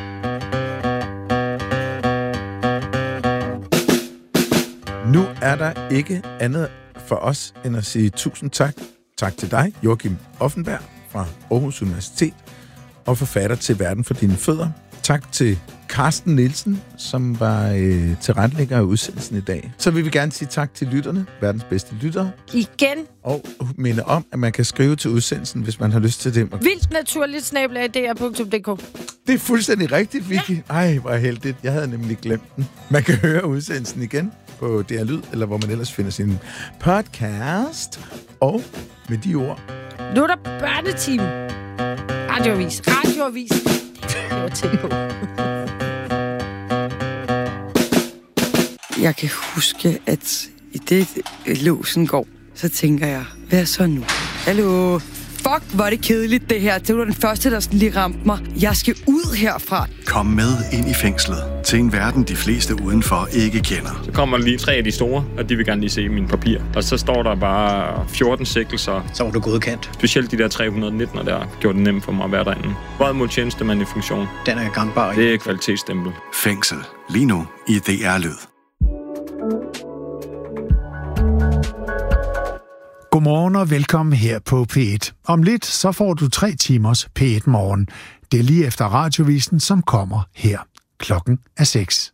Nu er der ikke andet for os, end at sige tusind tak. Tak til dig, Joachim Offenberg fra Aarhus Universitet, og forfatter til Verden for dine fødder. Tak til Carsten Nielsen, som var tilrettelægger af udsendelsen i dag. Så vil vi gerne sige tak til lytterne, verdens bedste lyttere. Igen. Og minde om, at man kan skrive til udsendelsen, hvis man har lyst til det. Vildtnaturligt@dr.dk. Det er fuldstændig rigtigt, Vicky. Ja. Ej, hvor heldigt. Jeg havde nemlig glemt den. Man kan høre udsendelsen igen på DR Lyd, eller hvor man ellers finder sin podcast. Og med de ord... Nu er der børneteam. Radioavis. Det var tæt på. Jeg kan huske, at i det låsen går, så tænker jeg, hvad så nu? Hallo? Fuck, hvor er det kedeligt det her. Det var den første, der sådan lige ramte mig. Jeg skal ud herfra. Kom med ind i fængslet til en verden, de fleste udenfor ikke kender. Så kommer lige 3 af de store, og de vil gerne lige se mine papirer. Og så står der bare 14 sigtelser. Så var du godkendt. Specielt de der 319'er der gjorde det nemt for mig at være derinde. Vold mod tjenestemand i funktion. Den er gangbar. Det er kvalitetsstempel. Fængsel. Lige nu i DR Lyd. Godmorgen og velkommen her på P1. Om lidt så får du 3 timers P1 Morgen. Det er lige efter radiovisen, som kommer her. Klokken er 6.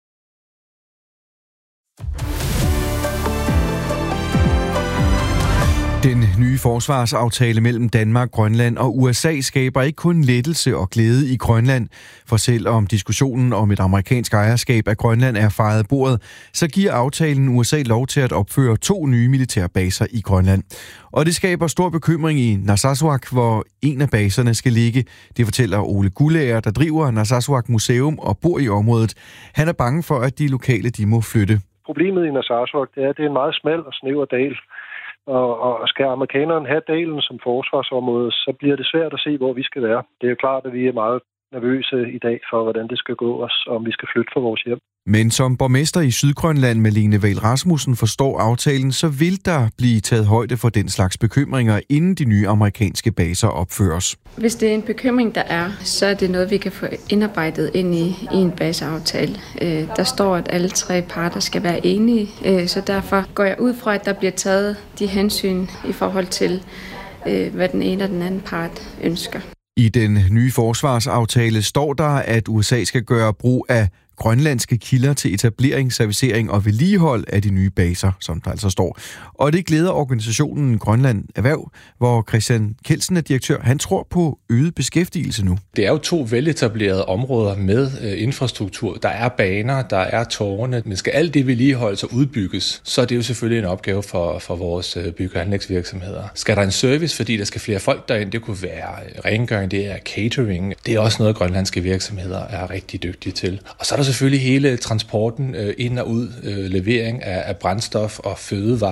Den nye forsvarsaftale mellem Danmark, Grønland og USA skaber ikke kun lettelse og glæde i Grønland, for selvom diskussionen om et amerikansk ejerskab af Grønland er fejet af bordet, så giver aftalen USA lov til at opføre 2 nye militærbaser i Grønland. Og det skaber stor bekymring i Narsarsuaq, hvor en af baserne skal ligge. Det fortæller Ole Guldager, der driver Narsarsuaq Museum og bor i området. Han er bange for, at de lokale de må flytte. Problemet i Narsarsuaq er, at det er en meget smal og snæver dal. Og skal amerikanerne have dalen som forsvarsområde, så bliver det svært at se, hvor vi skal være. Det er jo klart, at vi er meget nervøse i dag for, hvordan det skal gå os, om vi skal flytte fra vores hjem. Men som borgmester i Sydgrønland, Malene Wahl Rasmussen, forstår aftalen, så vil der blive taget højde for den slags bekymringer, inden de nye amerikanske baser opføres. Hvis det er en bekymring, der er, så er det noget, vi kan få indarbejdet ind i en baseaftale. Der står, at alle 3 parter skal være enige, så derfor går jeg ud fra, at der bliver taget de hensyn i forhold til, hvad den ene og den anden part ønsker. I den nye forsvarsaftale står der, at USA skal gøre brug af grønlandske kilder til etablering, servicering og vedligehold af de nye baser, som der altså står. Og det glæder organisationen Grønland Erhverv, hvor Christian Kelsen er direktør. Han tror på øget beskæftigelse nu. Det er jo 2 veletablerede områder med infrastruktur. Der er baner, der er tårne. Men skal alt det vedligeholdes og udbygges, så er det jo selvfølgelig en opgave for vores bygge- og anlægsvirksomheder. Skal der en service, fordi der skal flere folk derind? Det kunne være rengøring, det er catering. Det er også noget, grønlandske virksomheder er rigtig dygtige til. Og så er der selvfølgelig hele transporten ind og ud, levering af brændstof og fødevarer.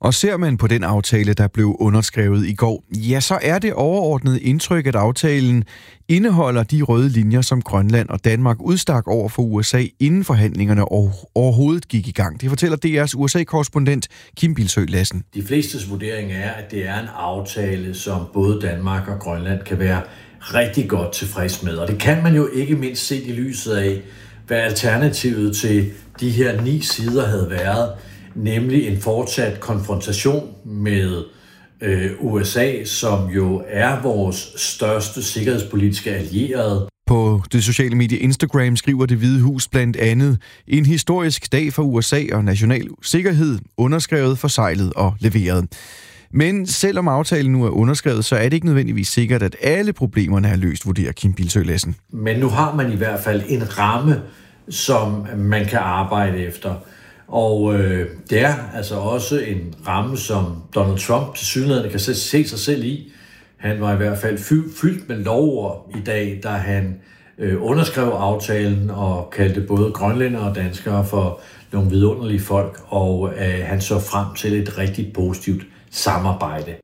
Og ser man på den aftale, der blev underskrevet i går, ja, så er det overordnet indtryk, at aftalen indeholder de røde linjer, som Grønland og Danmark udstak over for USA, inden forhandlingerne overhovedet gik i gang. Det fortæller DR's USA-korrespondent Kim Bildsøe Lassen. De flestes vurdering er, at det er en aftale, som både Danmark og Grønland kan være rigtig godt tilfreds med. Og det kan man jo ikke mindst se i lyset af, hvad alternativet til de her 9 sider havde været, nemlig en fortsat konfrontation med USA, som jo er vores største sikkerhedspolitiske allierede. På det sociale medie Instagram skriver Det Hvide Hus blandt andet: en historisk dag for USA og national sikkerhed, underskrevet, forseglet og leveret. Men selvom aftalen nu er underskrevet, så er det ikke nødvendigvis sikkert, at alle problemerne er løst, vurderer Kim Bildsøe Lassen. Men nu har man i hvert fald en ramme, som man kan arbejde efter. Og det er altså også en ramme, som Donald Trump tilsyneladende kan se sig selv i. Han var i hvert fald fyldt med lovord i dag, da han underskrev aftalen og kaldte både grønlændere og danskere for nogle vidunderlige folk, og han så frem til et rigtig positivt samarbejde.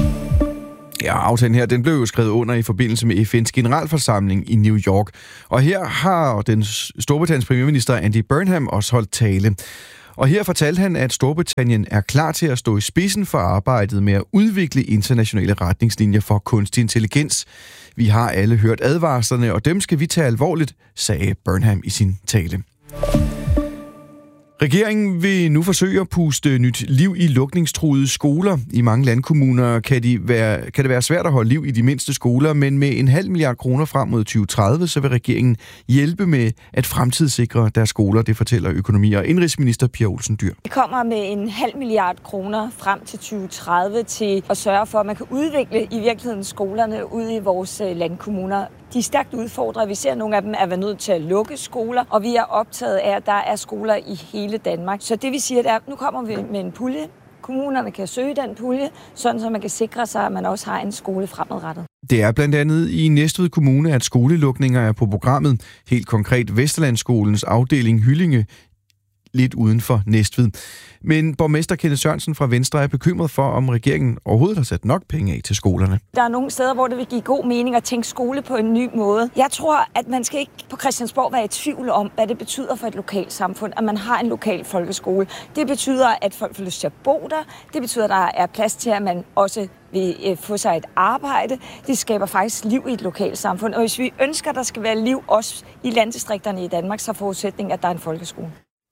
Ja, aftalen her, den blev jo skrevet under i forbindelse med FN's generalforsamling i New York. Og her har den Storbritanniens premierminister Andy Burnham også holdt tale. Og her fortalte han, at Storbritannien er klar til at stå i spidsen for arbejdet med at udvikle internationale retningslinjer for kunstig intelligens. Vi har alle hørt advarslerne, og dem skal vi tage alvorligt, sagde Burnham i sin tale. Regeringen vil nu forsøge at puste nyt liv i lukningstruede skoler. I mange landkommuner kan det være svært at holde liv i de mindste skoler, men med 0,5 milliard kroner frem mod 2030, så vil regeringen hjælpe med at fremtidssikre deres skoler, det fortæller økonomi- og indrigsminister Pia Olsen Dyhr. Det kommer med 0,5 milliard kroner frem til 2030 til at sørge for, at man kan udvikle i virkeligheden skolerne ude i vores landkommuner. De er stærkt udfordret. Vi ser, at nogle af dem er nødt til at lukke skoler, og vi er optaget af, at der er skoler i hele Danmark. Så det vi siger, er, at nu kommer vi med en pulje. Kommunerne kan søge den pulje, sådan så man kan sikre sig, at man også har en skole fremadrettet. Det er blandt andet i Næstved Kommune, at skolelukninger er på programmet. Helt konkret Vesterlandsskolens afdeling Hyllinge, lidt uden for Næstved. Men borgmester Kenneth Sørensen fra Venstre er bekymret for, om regeringen overhovedet har sat nok penge af til skolerne. Der er nogle steder, hvor det vil give god mening at tænke skole på en ny måde. Jeg tror, at man skal ikke på Christiansborg være i tvivl om, hvad det betyder for et lokalt samfund, at man har en lokal folkeskole. Det betyder, at folk får lyst til at bo der. Det betyder, at der er plads til, at man også vil få sig et arbejde. Det skaber faktisk liv i et lokalt samfund. Og hvis vi ønsker, at der skal være liv også i landdistrikterne i Danmark, så er forudsætningen, at der er en folkeskole.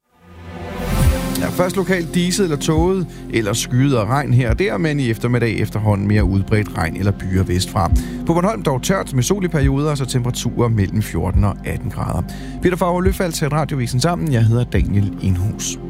Ja, først lokalt diset eller tåget, eller skyet og regn her og der, men i eftermiddag efterhånden mere udbredt regn eller byer vestfra. På Bornholm dog tørt med sol i perioder, så temperaturer mellem 14 og 18 grader. Peter Favre Løfald til Radiovisen sammen. Jeg hedder Daniel Enhus.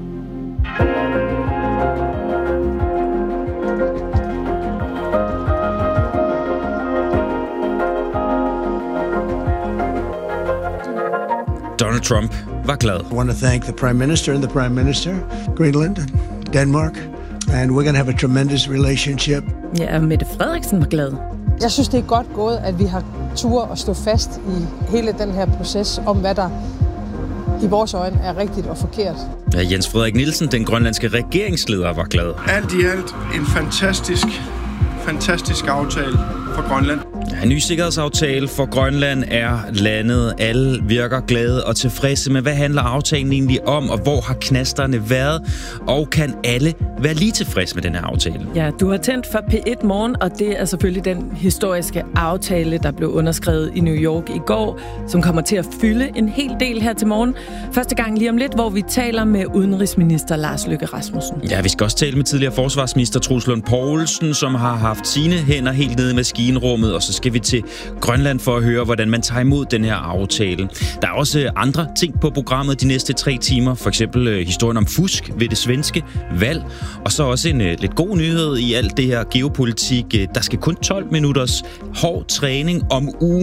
Donald Trump var glad. I want to thank the Prime Minister and the Prime Minister, Greenland and Denmark, and we're going to have a tremendous relationship. Ja, Mette Frederiksen var glad. Jeg synes, det er godt gået, at vi har tur at stå fast i hele den her proces om, hvad der i vores øjne er rigtigt og forkert. Ja, Jens Frederik Nielsen, den grønlandske regeringsleder, var glad. Alt i alt en fantastisk aftale for Grønland. En ny sikkerhedsaftale for Grønland er landet. Alle virker glade og tilfredse med, hvad handler aftalen egentlig om, og hvor har knasterne været? Og kan alle være lige tilfredse med den her aftale? Ja, du har tændt for P1 Morgen, og det er selvfølgelig den historiske aftale, der blev underskrevet i New York i går, som kommer til at fylde en hel del her til morgen. Første gang lige om lidt, hvor vi taler med udenrigsminister Lars Løkke Rasmussen. Ja, vi skal også tale med tidligere forsvarsminister Troels Lund Poulsen, som har haft sine hænder helt nede i maskinrummet, og så skal vi til Grønland for at høre, hvordan man tager imod den her aftale. Der er også andre ting på programmet de næste 3 timer. For eksempel historien om fusk ved det svenske valg. Og så også en lidt god nyhed i alt det her geopolitik. Der skal kun 12 minutters hård træning om ugen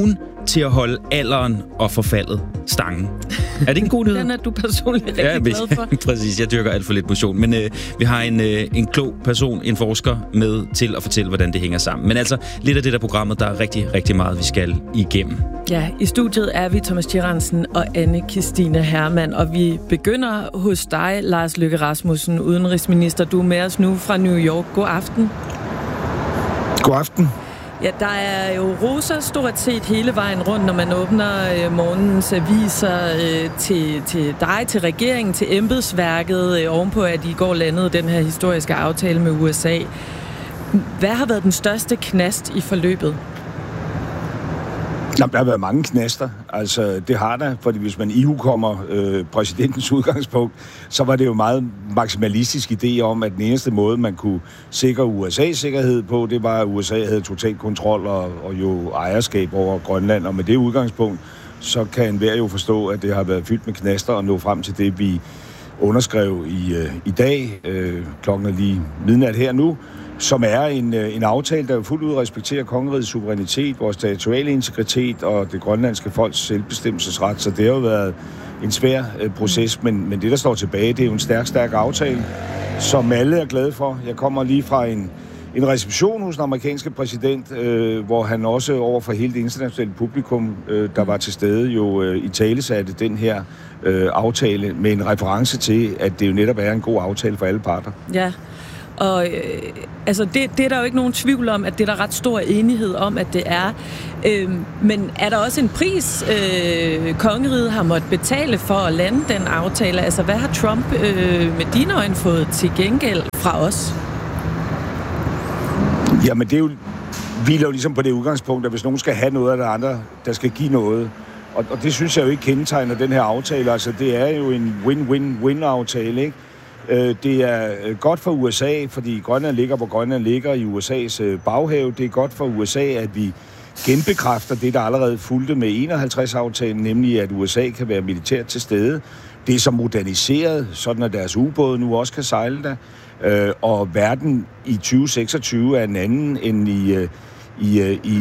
til at holde alderen og forfaldet stangen. Er det en god nyhed? Den er du personligt rigtig glad for. Præcis, jeg dyrker alt for lidt motion. Men vi har en klog person, en forsker, med til at fortælle, hvordan det hænger sammen. Men altså, lidt af det der programmet, der er rigtig, rigtig meget, vi skal igennem. Ja, i studiet er vi Thomas Tjeransen og Anne-Kristine Hermann, og vi begynder hos dig, Lars Løkke Rasmussen, udenrigsminister. Du er med os nu fra New York. God aften. God aften. Ja, der er jo roser stort set hele vejen rundt, når man åbner morgenens aviser til dig, til regeringen, til embedsværket, ovenpå at I går landede den her historiske aftale med USA. Hvad har været den største knast i forløbet? Jamen, der har været mange knaster. Altså, det har der, fordi hvis man ihukommer præsidentens udgangspunkt, så var det jo meget maksimalistisk idé om, at den eneste måde, man kunne sikre USA's sikkerhed på, det var, at USA havde total kontrol og jo ejerskab over Grønland. Og med det udgangspunkt, så kan enhver jo forstå, at det har været fyldt med knaster og nå frem til det, vi underskrev i dag. Klokken er lige midnat her nu. Som er en aftale, der jo fuldt ud respekterer kongerigets suverænitet, vores territoriale integritet og det grønlandske folks selvbestemmelsesret. Så det har jo været en svær proces, men det, der står tilbage, det er jo en stærk aftale, som alle er glade for. Jeg kommer lige fra en reception hos den amerikanske præsident, hvor han også over for hele det internationale publikum, der var til stede, jo italesatte den her aftale med en reference til, at det jo netop er en god aftale for alle parter. Ja. Og altså det er der jo ikke nogen tvivl om, at det er der ret stor enighed om, at det er. Men er der også en pris, kongeriget har måttet betale for at lande den aftale? Altså hvad har Trump med dine øjne fået til gengæld fra os? Jamen det er jo, hviler jo ligesom på det udgangspunkt, at hvis nogen skal have noget af det andre, der skal give noget. Og det synes jeg jo ikke kendetegner den her aftale. Altså det er jo en win-win-win-aftale, ikke? Det er godt for USA, fordi Grønland ligger, hvor Grønland ligger i USA's baghave. Det er godt for USA, at vi genbekræfter det, der allerede fulgte med 51-aftalen, nemlig at USA kan være militært til stede. Det er så moderniseret, sådan at deres ubåde nu også kan sejle der. Og verden i 2026 er en anden end i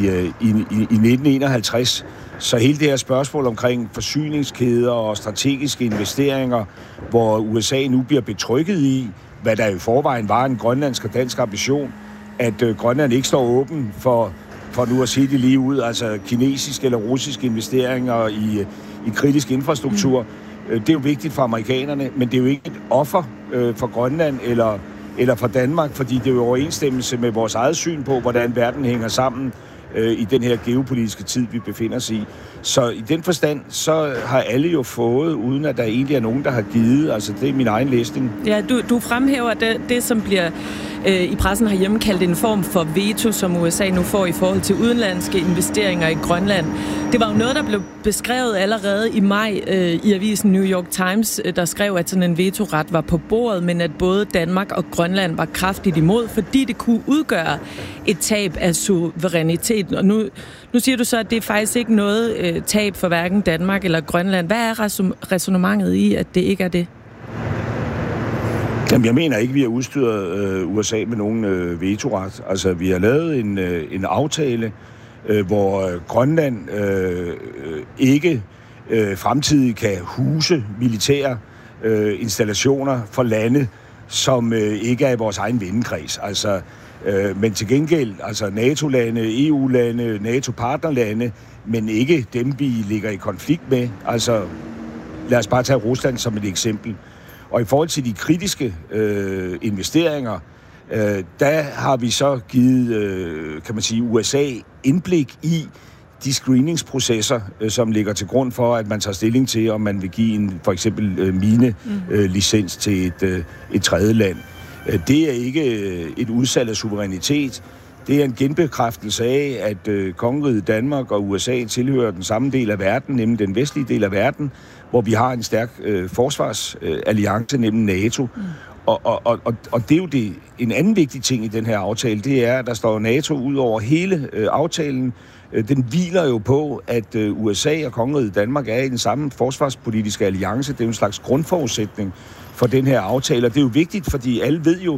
1951. Så hele det her spørgsmål omkring forsyningskæder og strategiske investeringer, hvor USA nu bliver betrykket i, hvad der i forvejen var en grønlandsk og dansk ambition, at Grønland ikke står åben for nu at sige det lige ud, altså kinesiske eller russiske investeringer i kritisk infrastruktur. Det er jo vigtigt for amerikanerne, men det er jo ikke et offer for Grønland eller for Danmark, fordi det er jo i overensstemmelse med vores eget syn på, hvordan verden hænger sammen i den her geopolitiske tid, vi befinder os i. Så i den forstand, så har alle jo fået, uden at der egentlig er nogen, der har givet. Altså, det er min egen læsning. Ja, du fremhæver det, som bliver i pressen herhjemme kaldt en form for veto, som USA nu får i forhold til udenlandske investeringer i Grønland. Det var jo noget, der blev beskrevet allerede i maj i avisen New York Times, der skrev, at sådan en vetoret var på bordet, men at både Danmark og Grønland var kraftigt imod, fordi det kunne udgøre et tab af suverænitet. Og nu siger du så, at det er faktisk ikke noget tab for hverken Danmark eller Grønland. Hvad er ræsonnementet i, at det ikke er det? Jamen, jeg mener ikke, vi har udstyret USA med nogen vetoret. Altså, vi har lavet en aftale, hvor Grønland ikke fremtidigt kan huse militære installationer for lande, som ikke er i vores egen vennekreds. Altså, men til gengæld, altså NATO-lande, EU-lande, NATO-partnerlande, men ikke dem, vi ligger i konflikt med. Altså, lad os bare tage Rusland som et eksempel. Og i forhold til de kritiske investeringer, der har vi så givet, kan man sige, USA indblik i de screeningsprocesser, som ligger til grund for, at man tager stilling til, om man vil give for eksempel mine-licens til et tredje land. Det er ikke et udsalg af suverænitet. Det er en genbekræftelse af, at kongeriget Danmark og USA tilhører den samme del af verden, nemlig den vestlige del af verden, hvor vi har en stærk forsvarsalliance, nemlig NATO. Og det er jo en anden vigtig ting i den her aftale, det er, at der står NATO ud over hele aftalen. Den hviler jo på, at USA og kongeriget Danmark er i den samme forsvarspolitiske alliance. Det er jo en slags grundforudsætning for den her aftale, og det er jo vigtigt, fordi alle ved jo,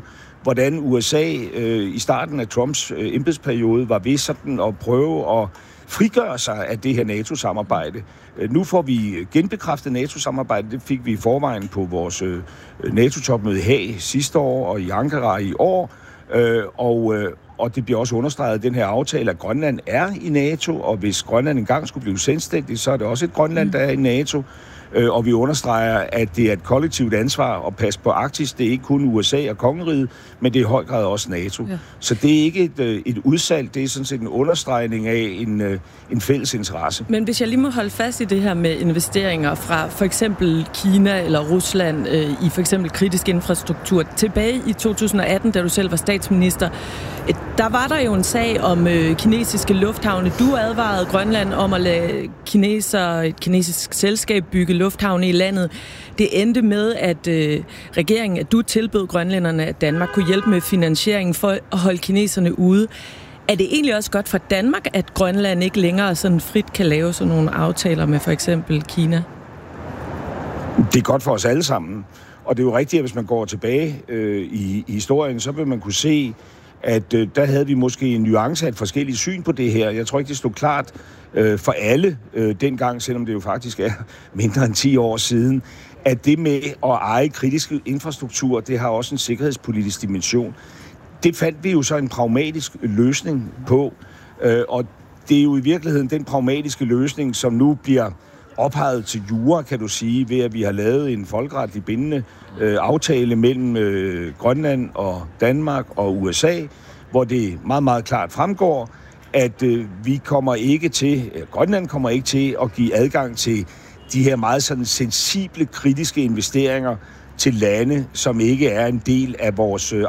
hvordan USA i starten af Trumps embedsperiode var ved sådan at prøve at frigøre sig af det her NATO-samarbejde. Nu får vi genbekræftet NATO-samarbejde. Det fik vi i forvejen på vores NATO-topmøde i Haag sidste år og i Ankara i år. Og det bliver også understreget af den her aftale, at Grønland er i NATO, og hvis Grønland engang skulle blive selvstændig, så er det også et Grønland, der er i NATO. Og vi understreger, at det er et kollektivt ansvar at passe på Arktis. Det er ikke kun USA og Kongeriget, men det er i høj grad også NATO. Ja. Så det er ikke et udsalg, det er sådan set en understregning af en fælles interesse. Men hvis jeg lige må holde fast i det her med investeringer fra for eksempel Kina eller Rusland i for eksempel kritisk infrastruktur. Tilbage i 2018, da du selv var statsminister, der var der jo en sag om kinesiske lufthavne. Du advarede Grønland om at lade et kinesisk selskab bygge lufthavne i landet. Det endte med, at regeringen, at du tilbød grønlænderne, at Danmark kunne hjælpe med finansieringen for at holde kineserne ude. Er det egentlig også godt for Danmark, at Grønland ikke længere sådan frit kan lave sådan nogle aftaler med for eksempel Kina? Det er godt for os alle sammen. Og det er jo rigtigt, at hvis man går tilbage i historien, så vil man kunne se, at der havde vi måske en nuance af et forskelligt syn på det her. Jeg tror ikke, det stod klart for alle dengang, selvom det jo faktisk er mindre end 10 år siden, at det med at eje kritisk infrastruktur, det har også en sikkerhedspolitisk dimension. Det fandt vi jo så en pragmatisk løsning på, og det er jo i virkeligheden den pragmatiske løsning, som nu bliver ophavet til jura, kan du sige, ved at vi har lavet en folkeretlig bindende aftale mellem Grønland og Danmark og USA, hvor det meget, meget klart fremgår, at Grønland kommer ikke til at give adgang til de her meget sådan sensible, kritiske investeringer til lande, som ikke er en del af vores